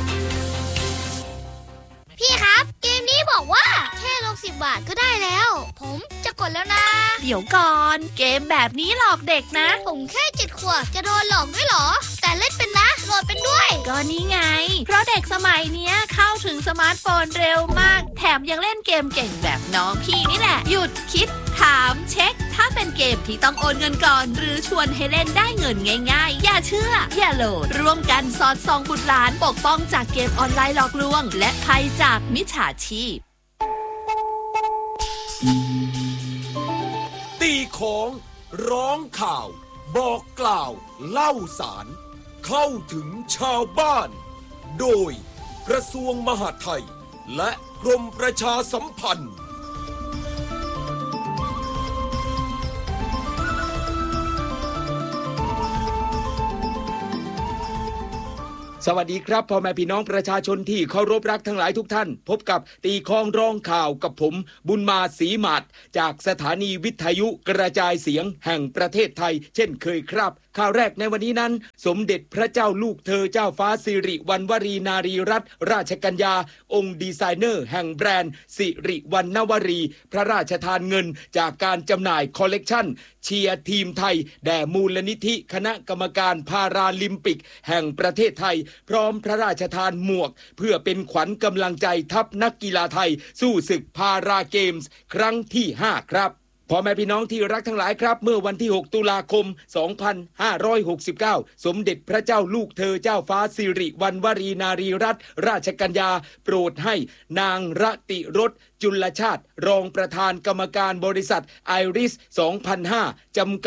พี่ครับเกมนี้บอกว่าแค่ลงสิบบาทก็ได้แล้วผมจะกดแล้วนะเดี๋ยวก่อนเกมแบบนี้หลอกเด็กนะผมแค่เจ็ดขวบจะโดนหลอกด้วยเหรอแต่เล่นเป็นนะโหลดเป็นด้วยก็นี่ไงเพราะเด็กสมัยเนี้ยเข้าถึงสมาร์ทโฟนเร็วมากแถมยังเล่นเกมเก่งแบบน้องพี่นี่แหละหยุดคิดถามเช็คถ้าเป็นเกมที่ต้องโอนเงินก่อนหรือชวนให้เล่นได้เงินง่ายๆอย่าเชื่ออย่าโหลดร่วมกันสอดส่องบุตรหลานปกป้องจากเกมออนไลน์หลอกลวงและภัยจากมิจฉาชีพตีของร้องข่าวบอกกล่าวเล่าสารเข้าถึงชาวบ้านโดยกระทรวงมหาดไทยและกรมประชาสัมพันธ์สวัสดีครับพ่อแม่พี่น้องประชาชนที่เคารพรักทั้งหลายทุกท่านพบกับตีคล้องร้องข่าวกับผมบุญมาศรีหมาดจากสถานีวิทยุกระจายเสียงแห่งประเทศไทยเช่นเคยครับข่าวแรกในวันนี้นั้นสมเด็จพระเจ้าลูกเธอเจ้าฟ้าสิริวัณวรีนารีรัตนราชกัญญาองค์ดีไซเนอร์แห่งแบรนด์สิริวัณวรีพระราชทานเงินจากการจำหน่ายคอลเลกชันเชียร์ทีมไทยแด่มูลนิธิคณะกรรมการพาราลิมปิกแห่งประเทศไทยพร้อมพระราชทานหมวกเพื่อเป็นขวัญกำลังใจทัพนักกีฬาไทยสู้ศึกพาราเกมส์ครั้งที่ห้าครับพ่อแม่พี่น้องที่รักทั้งหลายครับเมื่อวันที่หกตุลาคมสองพันห้าร้อยหกสิบเก้าสมเด็จพระเจ้าลูกเธอเจ้าฟ้าสิริวัณวรีนารีรัตนราชกัญญาโปรดให้นางรติรสจุลชาติรองประธานกรรมการบริษัทไอริส สองพันห้า จำกัด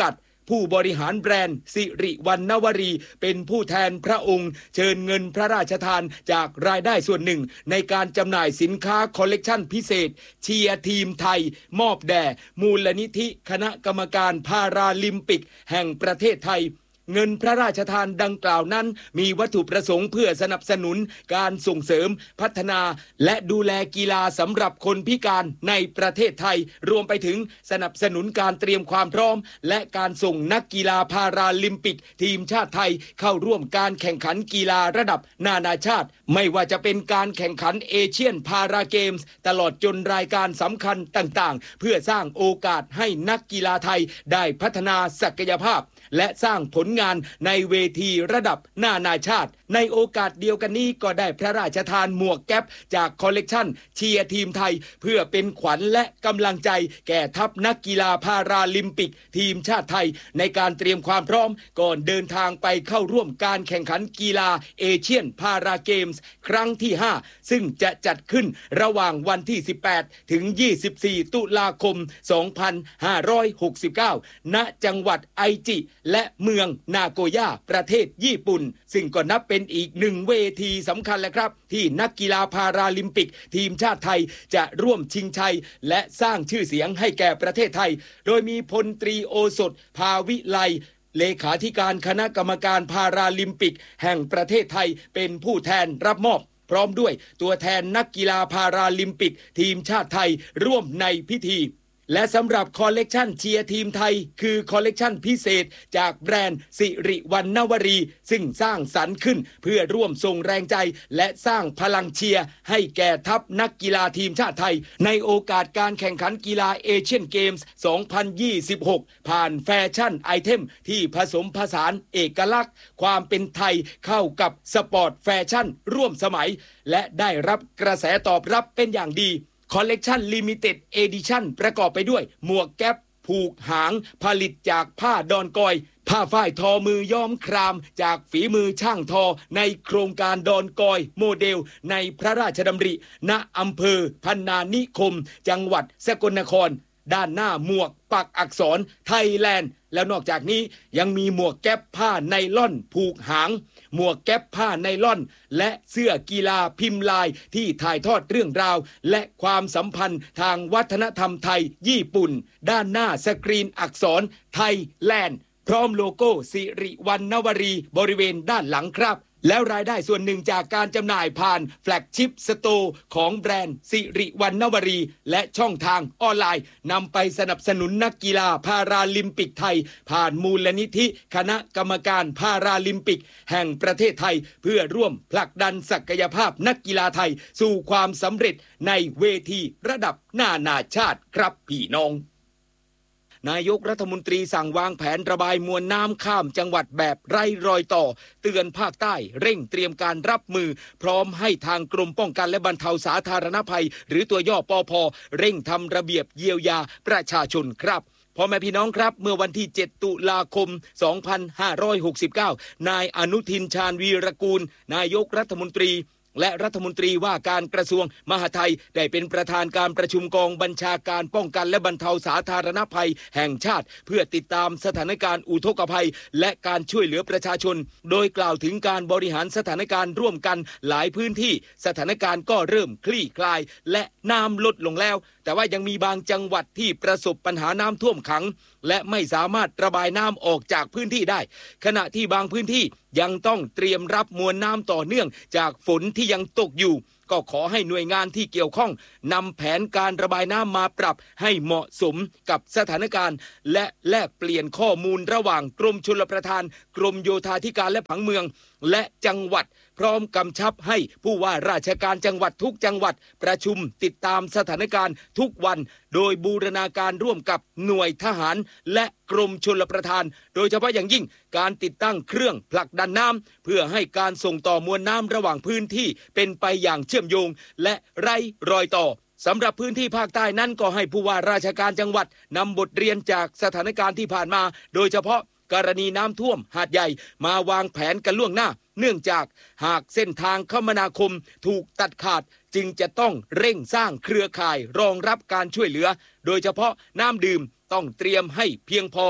ผู้บริหารแบรนด์สิริวรรณวรีเป็นผู้แทนพระองค์เชิญเงินพระราชทานจากรายได้ส่วนหนึ่งในการจำหน่ายสินค้าคอลเลกชันพิเศษเชียร์ทีมไทยมอบแด่มูลนิธิคณะกรรมการพาราลิมปิกแห่งประเทศไทยเงินพระราชทานดังกล่าวนั้นมีวัตถุประสงค์เพื่อสนับสนุนการส่งเสริมพัฒนาและดูแลกีฬาสำหรับคนพิการในประเทศไทยรวมไปถึงสนับสนุนการเตรียมความพร้อมและการส่งนักกีฬาพาราลิมปิกทีมชาติไทยเข้าร่วมการแข่งขันกีฬาระดับนานาชาติไม่ว่าจะเป็นการแข่งขันเอเชียนพาราเกมส์ตลอดจนรายการสำคัญต่างๆเพื่อสร้างโอกาสให้นักกีฬาไทยได้พัฒนาศักยภาพและสร้างผลงานในเวทีระดับนานาชาติในโอกาสเดียวกันนี้ก็ได้พระราชทานหมวกแก๊ปจากคอลเลกชันเชียร์ทีมไทยเพื่อเป็นขวัญและกำลังใจแก่ทัพนักกีฬาพาราลิมปิกทีมชาติไทยในการเตรียมความพร้อมก่อนเดินทางไปเข้าร่วมการแข่งขันกีฬาเอเชียนพาราเกมส์ครั้งที่ห้าซึ่งจะจัดขึ้นระหว่างวันที่สิบแปดถึงยี่สิบสี่ตุลาคมสองพันห้าร้อยหกสิบเก้าณจังหวัดไอจิและเมืองนาโกย่าประเทศญี่ปุ่นซึ่งก็นับเป็นอีกหนึ่งเวทีสำคัญแหละครับที่นักกีฬาพาราลิมปิกทีมชาติไทยจะร่วมชิงชัยและสร้างชื่อเสียงให้แก่ประเทศไทยโดยมีพลตรีโอสถภาวิไลเลขาธิการคณะกรรมการพาราลิมปิกแห่งประเทศไทยเป็นผู้แทนรับมอบพร้อมด้วยตัวแทนนักกีฬาพาราลิมปิกทีมชาติไทยร่วมในพิธีและสำหรับคอลเลกชันเชียร์ทีมไทยคือคอลเลกชันพิเศษจากแบรนด์สิริวรรณวรีซึ่งสร้างสรรค์ขึ้นเพื่อร่วมส่งแรงใจและสร้างพลังเชียร์ให้แก่ทัพนักกีฬาทีมชาติไทยในโอกาสการแข่งขันกีฬาเอเชียนเกมส์สองพันยี่สิบหกผ่านแฟชั่นไอเทมที่ผสมผสานเอกลักษณ์ความเป็นไทยเข้ากับสปอร์ตแฟชั่นร่วมสมัยและได้รับกระแสตอบรับเป็นอย่างดีคอลเลกชันลิมิเต็ดเอดิชั่นประกอบไปด้วยหมวกแก๊ปผูกหางผลิตจากผ้าดอนกอยผ้าฝ้ายทอมือย้อมครามจากฝีมือช่างทอในโครงการดอนกอยโมเดลในพระราชดำริณอำเภอพรรณานิคมจังหวัดสกลนครด้านหน้าหมวกปักอักษรไทยแลนด์แล้วนอกจากนี้ยังมีหมวกแก๊ปผ้าไนล่อนผูกหางหมวกแก๊ปผ้าไนล่อนและเสื้อกีฬาพิมพ์ลายที่ถ่ายทอดเรื่องราวและความสัมพันธ์ทางวัฒนธรรมไทยญี่ปุ่นด้านหน้าสกรีนอักษรไทยแลนด์พร้อมโลโก้สิริวรรณวรีบริเวณด้านหลังครับแล้วรายได้ส่วนหนึ่งจากการจำหน่ายผ่านแฟลกชิพสโตร์ของแบรนด์สิริวรรณวรีและช่องทางออนไลน์นำไปสนับสนุนนักกีฬาพาราลิมปิกไทยผ่านมูลนิธิคณะกรรมการพาราลิมปิกแห่งประเทศไทยเพื่อร่วมผลักดันศักยภาพนักกีฬาไทยสู่ความสำเร็จในเวทีระดับนานาชาติครับพี่น้องนายกรัฐมนตรีสั่งวางแผนระบายมวลน้ำข้ามจังหวัดแบบไร้รอยต่อเตือนภาคใต้เร่งเตรียมการรับมือพร้อมให้ทางกรมป้องกันและบรรเทาสาธารณภัยหรือตัวย่อปพ.เร่งทำระเบียบเยียวยาประชาชนครับพ่อแม่พี่น้องครับเมื่อวันที่เจ็ดตุลาคมสองพันห้าร้อยหกสิบเก้านายอนุทินชาญวีรกูลนายกรัฐมนตรีและรัฐมนตรีว่าการกระทรวงมหาดไทยได้เป็นประธานการประชุมกองบัญชาการป้องกันและบรรเทาสาธารณภัยแห่งชาติเพื่อติดตามสถานการณ์อุทกภัยและการช่วยเหลือประชาชนโดยกล่าวถึงการบริหารสถานการณ์ร่วมกันหลายพื้นที่สถานการณ์ก็เริ่มคลี่คลายและน้ำลดลงแล้วแต่ว่ายังมีบางจังหวัดที่ประสบปัญหาน้ำท่วมขังและไม่สามารถระบายน้ำออกจากพื้นที่ได้ขณะที่บางพื้นที่ยังต้องเตรียมรับมวลน้ำต่อเนื่องจากฝนที่ยังตกอยู่ก็ขอให้หน่วยงานที่เกี่ยวข้องนำแผนการระบายน้ำมาปรับให้เหมาะสมกับสถานการณ์และแลกเปลี่ยนข้อมูลระหว่างกรมชลประทานกรมโยธาธิการและผังเมืองและจังหวัดพร้อมกำชับให้ผู้ว่าราชการจังหวัดทุกจังหวัดประชุมติดตามสถานการณ์ทุกวันโดยบูรณาการร่วมกับหน่วยทหารและกรมชลประทานโดยเฉพาะอย่างยิ่งการติดตั้งเครื่องผลักดันน้ำเพื่อให้การส่งต่อมวลน้ำระหว่างพื้นที่เป็นไปอย่างเชื่อมโยงและไร้รอยต่อสำหรับพื้นที่ภาคใต้นั้นก็ให้ผู้ว่าราชการจังหวัดนำบทเรียนจากสถานการณ์ที่ผ่านมาโดยเฉพาะกรณีน้ำท่วมหาดใหญ่มาวางแผนกันล่วงหน้าเนื่องจากหากเส้นทางคมนาคมถูกตัดขาดจึงจะต้องเร่งสร้างเครือข่ายรองรับการช่วยเหลือโดยเฉพาะน้ำดื่มต้องเตรียมให้เพียงพอ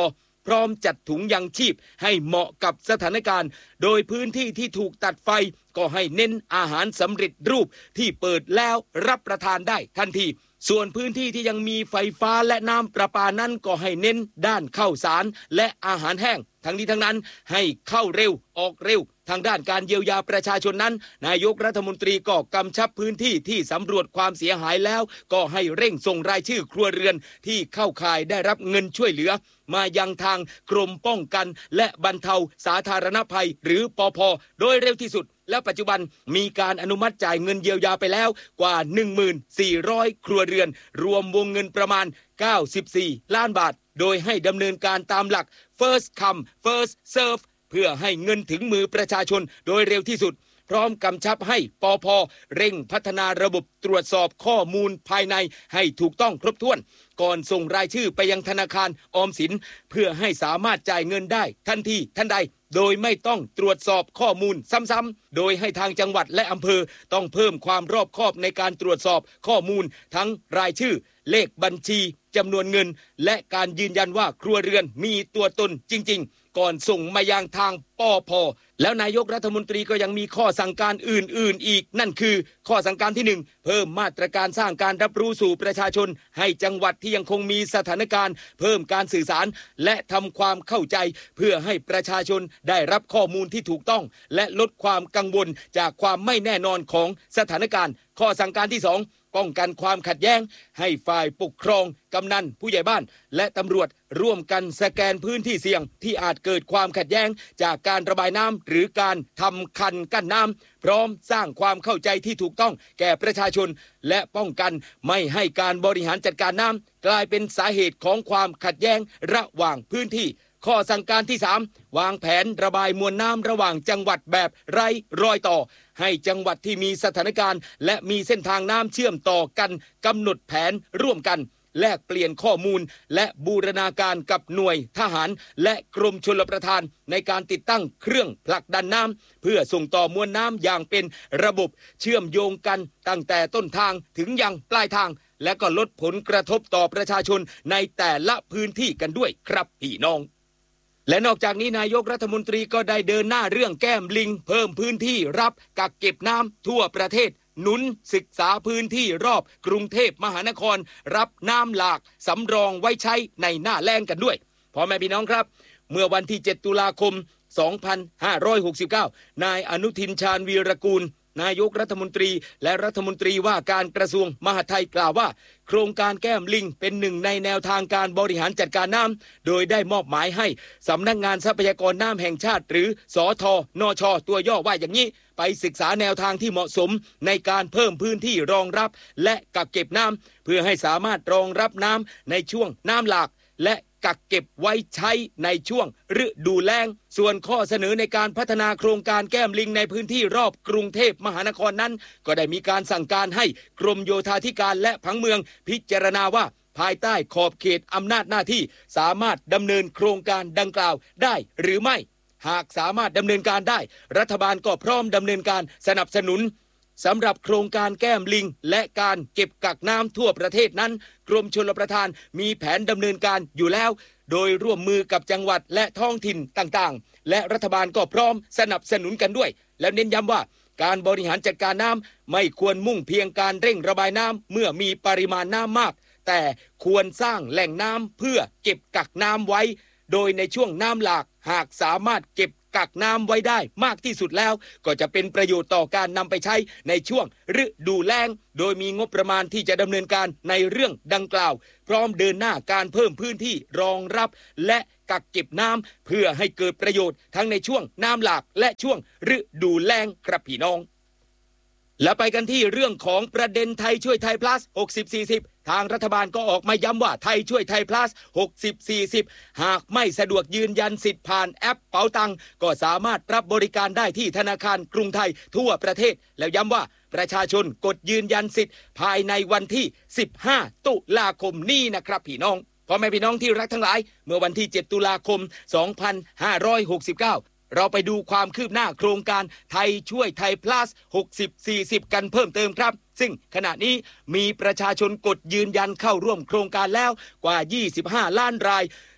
พร้อมจัดถุงยังชีพให้เหมาะกับสถานการณ์โดยพื้นที่ที่ถูกตัดไฟก็ให้เน้นอาหารสำเร็จรูปที่เปิดแล้วรับประทานได้ทันทีส่วนพื้นที่ที่ยังมีไฟฟ้าและน้ำประปานั้นก็ให้เน้นด้านข้าวสารและอาหารแห้งทั้งนี้ทั้งนั้นให้เข้าเร็วออกเร็วทางด้านการเยียวยาประชาชนนั้นนายกรัฐมนตรีก็กำชับพื้นที่ที่สำรวจความเสียหายแล้วก็ให้เร่งส่งรายชื่อครัวเรือนที่เข้าข่ายได้รับเงินช่วยเหลือมายังทางกรมป้องกันและบรรเทาสาธารณภัยหรือปภ.โดยเร็วที่สุดและปัจจุบันมีการอนุมัติจ่ายเงินเยียวยาไปแล้วกว่า หนึ่งพันสี่ร้อย ครัวเรือนรวมวงเงินประมาณเก้าสิบสี่ล้านบาทโดยให้ดำเนินการตามหลัก first come first serve เพื่อให้เงินถึงมือประชาชนโดยเร็วที่สุดพร้อมกำชับให้ปภ.เร่งพัฒนาระบบตรวจสอบข้อมูลภายในให้ถูกต้องครบถ้วนก่อนส่งรายชื่อไปยังธนาคารออมสินเพื่อให้สามารถจ่ายเงินได้ทันทีทันใดโดยไม่ต้องตรวจสอบข้อมูลซ้ำๆโดยให้ทางจังหวัดและอำเภอต้องเพิ่มความรอบคอบในการตรวจสอบข้อมูลทั้งรายชื่อเลขบัญชีจำนวนเงินและการยืนยันว่าครัวเรือนมีตัวตนจริงๆก่อนส่งมายังทางปภ.แล้วนายกรัฐมนตรีก็ยังมีข้อสั่งการอื่นๆอีกนั่นคือข้อสั่งการที่หนึ่งเพิ่มมาตรการสร้างการรับรู้สู่ประชาชนให้จังหวัดที่ยังคงมีสถานการณ์เพิ่มการสื่อสารและทำความเข้าใจเพื่อให้ประชาชนได้รับข้อมูลที่ถูกต้องและลดความกังวลจากความไม่แน่นอนของสถานการณ์ข้อสั่งการที่สองป้องกันความขัดแย้งให้ฝ่ายปกครองกำนันผู้ใหญ่บ้านและตำรวจร่วมกันสแกนพื้นที่เสี่ยงที่อาจเกิดความขัดแย้งจากการระบายน้ำหรือการทำคันกั้นน้ำพร้อมสร้างความเข้าใจที่ถูกต้องแก่ประชาชนและป้องกันไม่ให้การบริหารจัดการน้ำกลายเป็นสาเหตุของความขัดแย้งระหว่างพื้นที่ข้อสั่งการที่สามวางแผนระบายมวลน้ำระหว่างจังหวัดแบบไร้รอยต่อให้จังหวัดที่มีสถานการณ์และมีเส้นทางน้ำเชื่อมต่อกันกำหนดแผนร่วมกันแลกเปลี่ยนข้อมูลและบูรณาการกับหน่วยทหารและกรมชลประทานในการติดตั้งเครื่องผลักดันน้ำเพื่อส่งต่อมวลน้ำอย่างเป็นระบบเชื่อมโยงกันตั้งแต่ต้นทางถึงยังปลายทางและก็ลดผลกระทบต่อประชาชนในแต่ละพื้นที่กันด้วยครับพี่น้องและนอกจากนี้นายกรัฐมนตรีก็ได้เดินหน้าเรื่องแก้มลิงเพิ่มพื้นที่รับกักเก็บน้ำทั่วประเทศหนุนศึกษาพื้นที่รอบกรุงเทพมหานครรับน้ำหลากสำรองไว้ใช้ในหน้าแล้งกันด้วยพ่อแม่พี่น้องครับเมื่อวันที่เจ็ดตุลาคมสองพันห้าร้อยหกสิบเก้านายอนุทินชาญวีรกูลนายกรัฐมนตรีและรัฐมนตรีว่าการกระทรวงมหาดไทยกล่าวว่าโครงการแก้มลิงเป็นหนึ่งในแนวทางการบริหารจัดการน้ำโดยได้มอบหมายให้สำนักงานทรัพยากรน้ำแห่งชาติหรือสทนชตัวย่อว่าอย่างนี้ไปศึกษาแนวทางที่เหมาะสมในการเพิ่มพื้นที่รองรับและกักเก็บน้ำเพื่อให้สามารถรองรับน้ำในช่วงน้ำหลากและกักเก็บไว้ใช้ในช่วงฤดูแล้งส่วนข้อเสนอในการพัฒนาโครงการแก้มลิงในพื้นที่รอบกรุงเทพมหานครนั้นก็ได้มีการสั่งการให้กรมโยธาธิการและผังเมืองพิจารณาว่าภายใต้ขอบเขตอำนาจหน้าที่สามารถดำเนินโครงการดังกล่าวได้หรือไม่หากสามารถดำเนินการได้รัฐบาลก็พร้อมดำเนินการสนับสนุนสำหรับโครงการแก้มลิงและการเก็บกักน้ำทั่วประเทศนั้นกรมชลประทานมีแผนดำเนินการอยู่แล้วโดยร่วมมือกับจังหวัดและท้องถิ่นต่างๆและรัฐบาลก็พร้อมสนับสนุนกันด้วยแล้วเน้นย้ำว่าการบริหารจัดการน้ำไม่ควรมุ่งเพียงการเร่งระบายน้ำเมื่อมีปริมาณน้ำมากแต่ควรสร้างแหล่งน้ำเพื่อเก็บกักน้ำไว้โดยในช่วงน้ำหลากหากสามารถเก็บกักน้ำไว้ได้มากที่สุดแล้วก็จะเป็นประโยชน์ต่อการนำไปใช้ในช่วงฤดูแล้งโดยมีงบประมาณที่จะดำเนินการในเรื่องดังกล่าวพร้อมเดินหน้าการเพิ่มพื้นที่รองรับและกักเก็บน้ำเพื่อให้เกิดประโยชน์ทั้งในช่วงน้ำหลากและช่วงฤดูแล้งครับพี่น้องและไปกันที่เรื่องของประเด็นไทยช่วยไทย plus หกสิบ สี่สิบทางรัฐบาลก็ออกมาย้ำว่าไทยช่วยไทย plus หกสิบ สี่สิบหากไม่สะดวกยืนยันสิทธิ์ผ่านแอปเป๋าตังก็สามารถรับบริการได้ที่ธนาคารกรุงไทยทั่วประเทศแล้วย้ำว่าประชาชนกดยืนยันสิทธิ์ภายในวันที่สิบห้าตุลาคมนี้นะครับพี่น้องพ่อแม่พี่น้องที่รักทั้งหลายเมื่อวันที่เจ็ดตุลาคมสองพันห้าร้อยหกสิบเก้าเราไปดูความคืบหน้าโครงการไทยช่วยไทย plus หกสิบ สี่สิบกันเพิ่มเติมครับซึ่งขณะนี้มีประชาชนกดยืนยันเข้าร่วมโครงการแล้วกว่ายี่สิบห้าล้านราย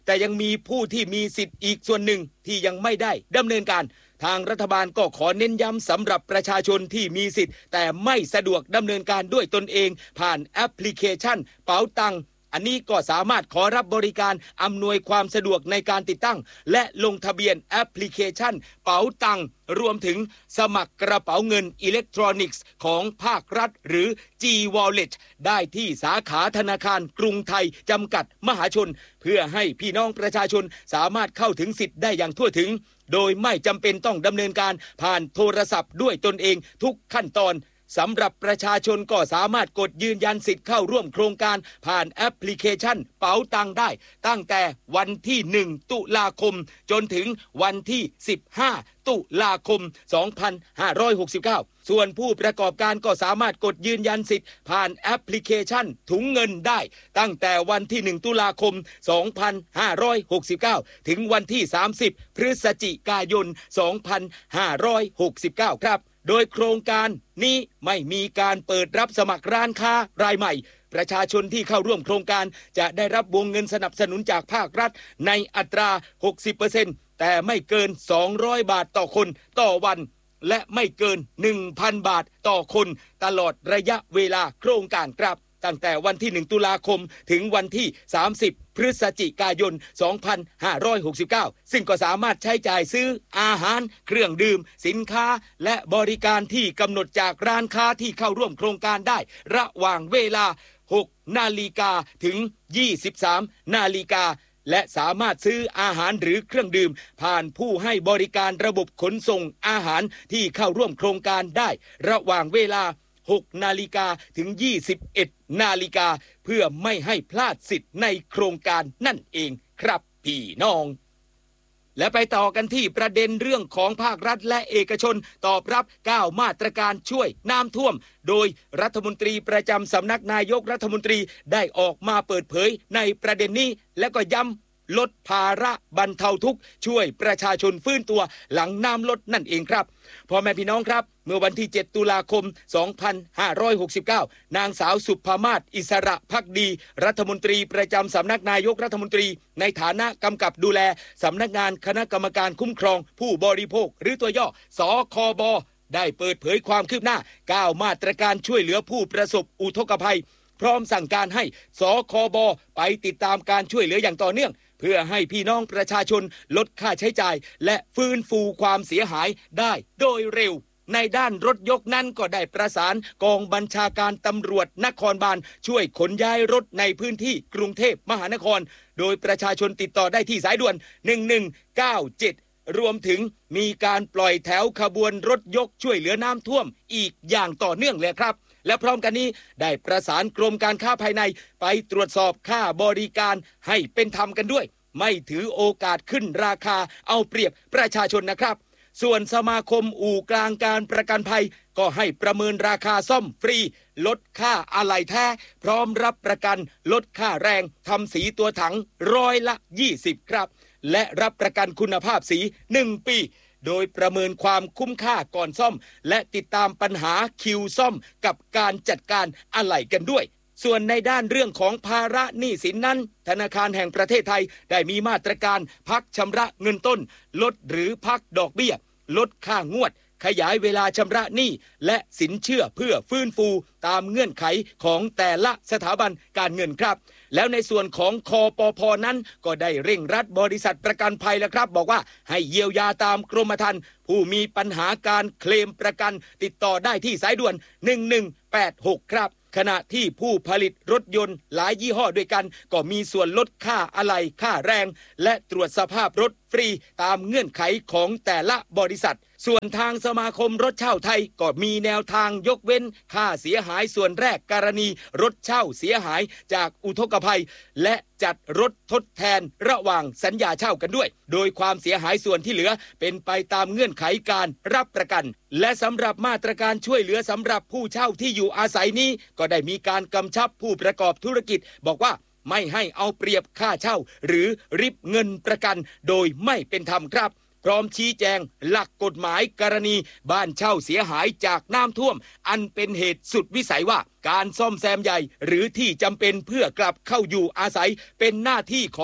แต่ยังมีผู้ที่มีสิทธิ์อีกส่วนหนึ่งที่ยังไม่ได้ดำเนินการทางรัฐบาลก็ขอเน้นย้ำสำหรับประชาชนที่มีสิทธิ์แต่ไม่สะดวกดำเนินการด้วยตนเองผ่านแอปพลิเคชันเป๋าตังอันนี้ก็สามารถขอรับบริการอำนวยความสะดวกในการติดตั้งและลงทะเบียนแอปพลิเคชันเป๋าตังรวมถึงสมัครกระเป๋าเงินอิเล็กทรอนิกส์ของภาครัฐหรือ G-Wallet ได้ที่สาขาธนาคารกรุงไทยจำกัดมหาชนเพื่อให้พี่น้องประชาชนสามารถเข้าถึงสิทธิ์ได้อย่างทั่วถึงโดยไม่จำเป็นต้องดำเนินการผ่านโทรศัพท์ด้วยตนเองทุกขั้นตอนสำหรับประชาชนก็สามารถกดยืนยันสิทธิ์เข้าร่วมโครงการผ่านแอปพลิเคชันเป๋าตังได้ตั้งแต่วันที่หนึ่งตุลาคมจนถึงวันที่สิบห้าตุลาคมสองพันห้าร้อยหกสิบเก้าส่วนผู้ประกอบการก็สามารถกดยืนยันสิทธิ์ผ่านแอปพลิเคชันถุงเงินได้ตั้งแต่วันที่หนึ่งตุลาคมสองพันห้าร้อยหกสิบเก้าถึงวันที่สามสิบพฤศจิกายนสองพันห้าร้อยหกสิบเก้าครับโดยโครงการนี้ไม่มีการเปิดรับสมัครร้านค้ารายใหม่ประชาชนที่เข้าร่วมโครงการจะได้รับวงเงินสนับสนุนจากภาครัฐในอัตรา หกสิบเปอร์เซ็นต์ แต่ไม่เกินสองร้อยบาทต่อคนต่อวันและไม่เกิน หนึ่งพัน บาทต่อคนตลอดระยะเวลาโครงการครับตั้งแต่วันที่หนึ่งตุลาคมถึงวันที่สามสิบพฤศจิกายนสองพันห้าร้อยหกสิบเก้าซึ่งก็สามารถใช้จ่ายซื้ออาหารเครื่องดื่มสินค้าและบริการที่กำหนดจากร้านค้าที่เข้าร่วมโครงการได้ระหว่างเวลาหกนาฬิกาถึงยี่สิบสามนาฬิกาและสามารถซื้ออาหารหรือเครื่องดื่มผ่านผู้ให้บริการระบบขนส่งอาหารที่เข้าร่วมโครงการได้ระหว่างเวลาหกนาฬิกาถึงยี่สิบเอ็ดนาฬิกาเพื่อไม่ให้พลาดสิทธิ์ในโครงการนั่นเองครับพี่น้องและไปต่อกันที่ประเด็นเรื่องของภาครัฐและเอกชนตอบรับเก้ามาตรการช่วยน้ำท่วมโดยรัฐมนตรีประจำสำนักนายกรัฐมนตรีได้ออกมาเปิดเผยในประเด็นนี้และก็ย้ำลดภาระบรรเทาทุกข์ช่วยประชาชนฟื้นตัวหลังน้ำลดนั่นเองครับพ่อแม่พี่น้องครับเมื่อวันที่เจ็ดตุลาคมสองพันห้าร้อยหกสิบเก้านางสาวสุภามาศอิสระภักดีรัฐมนตรีประจำสำนักนายกรัฐมนตรีในฐานะกำกับดูแลสำนักงานคณะกรรมการคุ้มครองผู้บริโภคหรือตัวย่อสคบได้เปิดเผยความคืบหน้าเก้ามาตรการช่วยเหลือผู้ประสบอุทกภัยพร้อมสั่งการให้สคบไปติดตามการช่วยเหลืออย่างต่อเนื่องเพื่อให้พี่น้องประชาชนลดค่าใช้จ่ายและฟื้นฟูความเสียหายได้โดยเร็วในด้านรถยกนั้นก็ได้ประสานกองบัญชาการตำรวจนครบาลช่วยขนย้ายรถในพื้นที่กรุงเทพมหานครโดยประชาชนติดต่อได้ที่สายด่วนหนึ่งหนึ่งเก้าเจ็ดรวมถึงมีการปล่อยแถวขบวนรถยกช่วยเหลือน้ำท่วมอีกอย่างต่อเนื่องเลยครับและพร้อมกันนี้ได้ประสานกรมการค้าภายในไปตรวจสอบค่าบริการให้เป็นธรรมกันด้วยไม่ถือโอกาสขึ้นราคาเอาเปรียบประชาชนนะครับส่วนสมาคมอู่กลางการประกันภัยก็ให้ประเมินราคาซ่อมฟรีลดค่าอะไหล่แท้พร้อมรับประกันลดค่าแรงทำสีตัวถังร้อยละยี่สิบครับและรับประกันคุณภาพสีหนึ่งปีโดยประเมินความคุ้มค่าก่อนซ่อมและติดตามปัญหาคิวซ่อมกับการจัดการอะไหล่กันด้วยส่วนในด้านเรื่องของภาระหนี้สินนั้นธนาคารแห่งประเทศไทยได้มีมาตรการพักชำระเงินต้นลดหรือพักดอกเบี้ยลดค่างวดขยายเวลาชำระหนี้และสินเชื่อเพื่อฟื้นฟูตามเงื่อนไขของแต่ละสถาบันการเงินครับแล้วในส่วนของคปภ.นั้นก็ได้เร่งรัดบริษัทประกันภัยแล้วครับบอกว่าให้เยียวยาตามกรมธรรม์ผู้มีปัญหาการเคลมประกันติดต่อได้ที่สายด่วนหนึ่งหนึ่งแปดหกครับขณะที่ผู้ผลิตรถยนต์หลายยี่ห้อด้วยกันก็มีส่วนลดค่าอะไหล่ค่าแรงและตรวจสภาพรถฟรีตามเงื่อนไขของแต่ละบริษัทส่วนทางสมาคมรถเช่าไทยก็มีแนวทางยกเว้นค่าเสียหายส่วนแรกกรณีรถเช่าเสียหายจากอุทกภัยและจัดรถทดแทนระหว่างสัญญาเช่ากันด้วยโดยความเสียหายส่วนที่เหลือเป็นไปตามเงื่อนไขการรับประกันและสำหรับมาตรการช่วยเหลือสำหรับผู้เช่าที่อยู่อาศัยนี้ก็ได้มีการกำชับผู้ประกอบธุรกิจบอกว่าไม่ให้เอาเปรียบค่าเช่าหรือริบเงินประกันโดยไม่เป็นธรรมครับพร้อมชี้แจงหลักกฎหมายกรณีบ้านเช่าเสียหายจากน้ำท่วมอันเป็นเหตุสุดวิสัยว่าการซ่อมแซมใหญ่หรือที่จำเป็นเพื่อกลับเข้าอยู่อาศัยเป็นหน้าที่ของ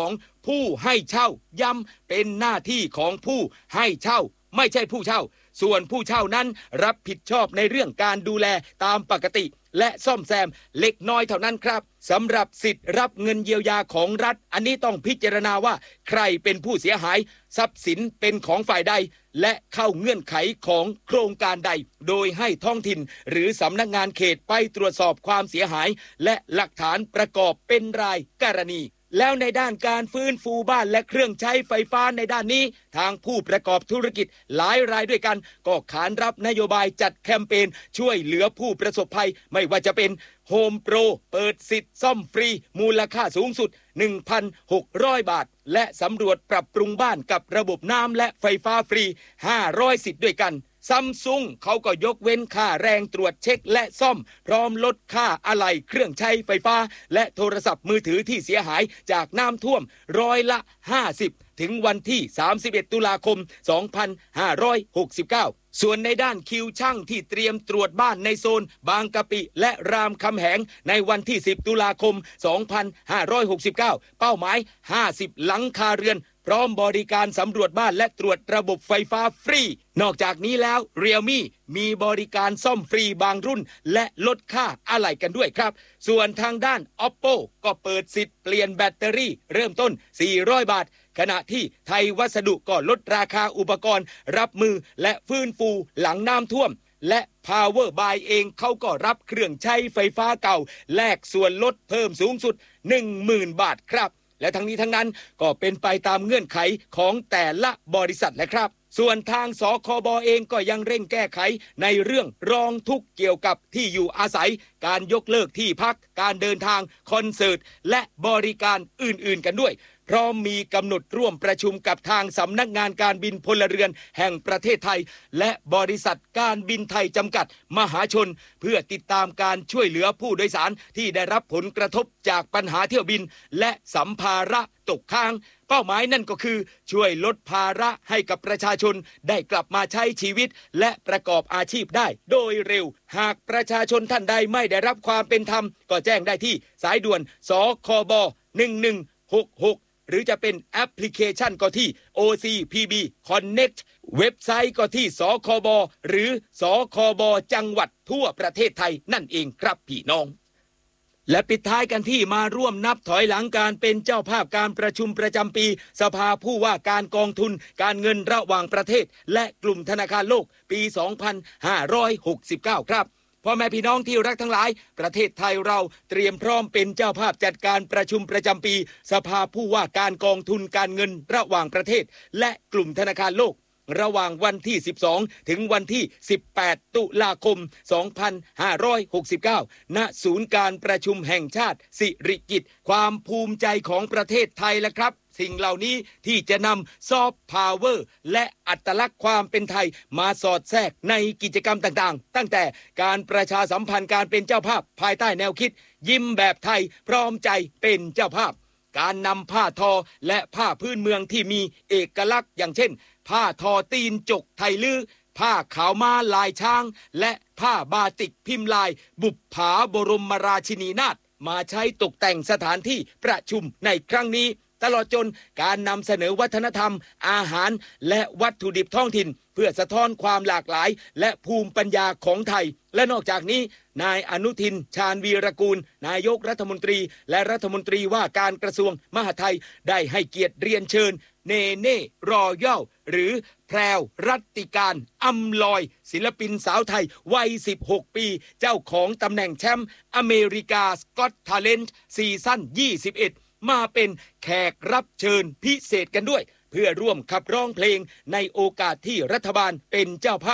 ผู้ให้เช่าย้ำเป็นหน้าที่ของผู้ให้เช่าไม่ใช่ผู้เช่าส่วนผู้เช่านั้นรับผิดชอบในเรื่องการดูแลตามปกติและซ่อมแซมเล็กน้อยเท่านั้นครับสำหรับสิทธิ์รับเงินเยียวยาของรัฐอันนี้ต้องพิจารณาว่าใครเป็นผู้เสียหายทรัพย์สินเป็นของฝ่ายใดและเข้าเงื่อนไขของโครงการใดโดยให้ท้องถิ่นหรือสำนักงานเขตไปตรวจสอบความเสียหายและหลักฐานประกอบเป็นรายกรณีแล้วในด้านการฟื้นฟูบ้านและเครื่องใช้ไฟฟ้าในด้านนี้ทางผู้ประกอบธุรกิจหลายรายด้วยกันก็ขานรับนโยบายจัดแคมเปญช่วยเหลือผู้ประสบภัยไม่ว่าจะเป็นโฮมโปรเปิดสิทธิ์ซ่อมฟรีมูลค่าสูงสุด หนึ่งพันหกร้อย บาทและสำรวจปรับปรุงบ้านกับระบบน้ำและไฟฟ้าฟรีห้าร้อยสิทธิ์ด้วยกันซัมซุงเขาก็ยกเว้นค่าแรงตรวจเช็คและซ่อมพร้อมลดค่าอะไหล่เครื่องใช้ไฟฟ้าและโทรศัพท์มือถือที่เสียหายจากน้ำท่วมร้อยละห้าสิบถึงวันที่สามสิบเอ็ดตุลาคมสองพันห้าร้อยหกสิบเก้าส่วนในด้านคิวช่างที่เตรียมตรวจบ้านในโซนบางกะปิและรามคำแหงในวันที่สิบตุลาคมสองพันห้าร้อยหกสิบเก้าเป้าหมายห้าสิบหลังคาเรือนพร้อมบริการสำรวจบ้านและตรวจระบบไฟฟ้าฟรีนอกจากนี้แล้ว Realme มีบริการซ่อมฟรีบางรุ่นและลดค่าอะไหล่กันด้วยครับส่วนทางด้าน Oppo ก็เปิดสิทธิ์เปลี่ยนแบตเตอรี่เริ่มต้นสี่ร้อยบาทขณะที่ไทยวัสดุก็ลดราคาอุปกรณ์รับมือและฟื้นฟูหลังน้ำท่วมและ Power Buy เองเขาก็รับเครื่องใช้ไฟฟ้าเก่าแลกส่วนลดเพิ่มสูงสุด หนึ่งหมื่น บาทครับและทั้งนี้ทั้งนั้นก็เป็นไปตามเงื่อนไขของแต่ละบริษัทแหละครับส่วนทางสคบเองก็ยังเร่งแก้ไขในเรื่องร้องทุกข์เกี่ยวกับที่อยู่อาศัยการยกเลิกที่พักการเดินทางคอนเสิร์ตและบริการอื่นๆกันด้วยพร้อมมีกำหนดร่วมประชุมกับทางสำนักงานการบินพลเรือนแห่งประเทศไทยและบริษัทการบินไทยจำกัดมหาชนเพื่อติดตามการช่วยเหลือผู้โดยสารที่ได้รับผลกระทบจากปัญหาเที่ยวบินและสัมภาระตกค้างเป้าหมายนั่นก็คือช่วยลดภาระให้กับประชาชนได้กลับมาใช้ชีวิตและประกอบอาชีพได้โดยเร็วหากประชาชนท่านใดไม่ได้รับความเป็นธรรมก็แจ้งได้ที่สายด่วนสคบหนึ่งหนึ่งหกหกหรือจะเป็นแอปพลิเคชันก็ที่ โอ ซี พี บี Connect เว็บไซต์ก็ที่สคบหรือสคบจังหวัดทั่วประเทศไทยนั่นเองครับพี่น้องและปิดท้ายกันที่มาร่วมนับถอยหลังการเป็นเจ้าภาพการประชุมประจำปีสภาผู้ว่าการกองทุนการเงินระหว่างประเทศและกลุ่มธนาคารโลกปีสองพันห้าร้อยหกสิบเก้าครับพ่อแม่พี่น้องที่รักทั้งหลายประเทศไทยเราเตรียมพร้อมเป็นเจ้าภาพจัดการประชุมประจำปีสภาผู้ว่าการกองทุนการเงินระหว่างประเทศและกลุ่มธนาคารโลกระหว่างวันที่สิบสองถึงวันที่สิบแปดตุลาคมสองพันห้าร้อยหกสิบเก้าณศูนย์การประชุมแห่งชาติสิริกิติ์ความภูมิใจของประเทศไทยละครับสิ่งเหล่านี้ที่จะนำซอฟต์พาวเวอร์และอัตลักษณ์ความเป็นไทยมาสอดแทรกในกิจกรรมต่างๆตั้งแต่การประชาสัมพันธ์การเป็นเจ้าภาพภายใต้แนวคิดยิ้มแบบไทยพร้อมใจเป็นเจ้าภาพการนำผ้าทอและผ้าพื้นเมืองที่มีเอกลักษณ์อย่างเช่นผ้าทอตีนจกไทยลือผ้าขาวม้าลายช้างและผ้าบาติกพิมพ์ลายบุปผาบรมราชินีนาถมาใช้ตกแต่งสถานที่ประชุมในครั้งนี้ตลอดจนการนำเสนอวัฒนธรรมอาหารและวัตถุดิบท้องถิ่นเพื่อสะท้อนความหลากหลายและภูมิปัญญาของไทยและนอกจากนี้นายอนุทินชาญวีรกูลนายกรัฐมนตรีและรัฐมนตรีว่าการกระทรวงมหาดไทยได้ให้เกียรติเรียนเชิญเนเน่รอยัลหรือแพรวรัตติการอำลอยศิลปินสาวไทยวัยสิบหกปีเจ้าของตำแหน่งแชมป์อเมริกาสกอตทาเลนต์ซีซั่นยี่สิบเอ็ดมาเป็นแขกรับเชิญพิเศษกันด้วยเพื่อร่วมขับร้องเพลงในโอกาสที่รัฐบาลเป็นเจ้าภาพ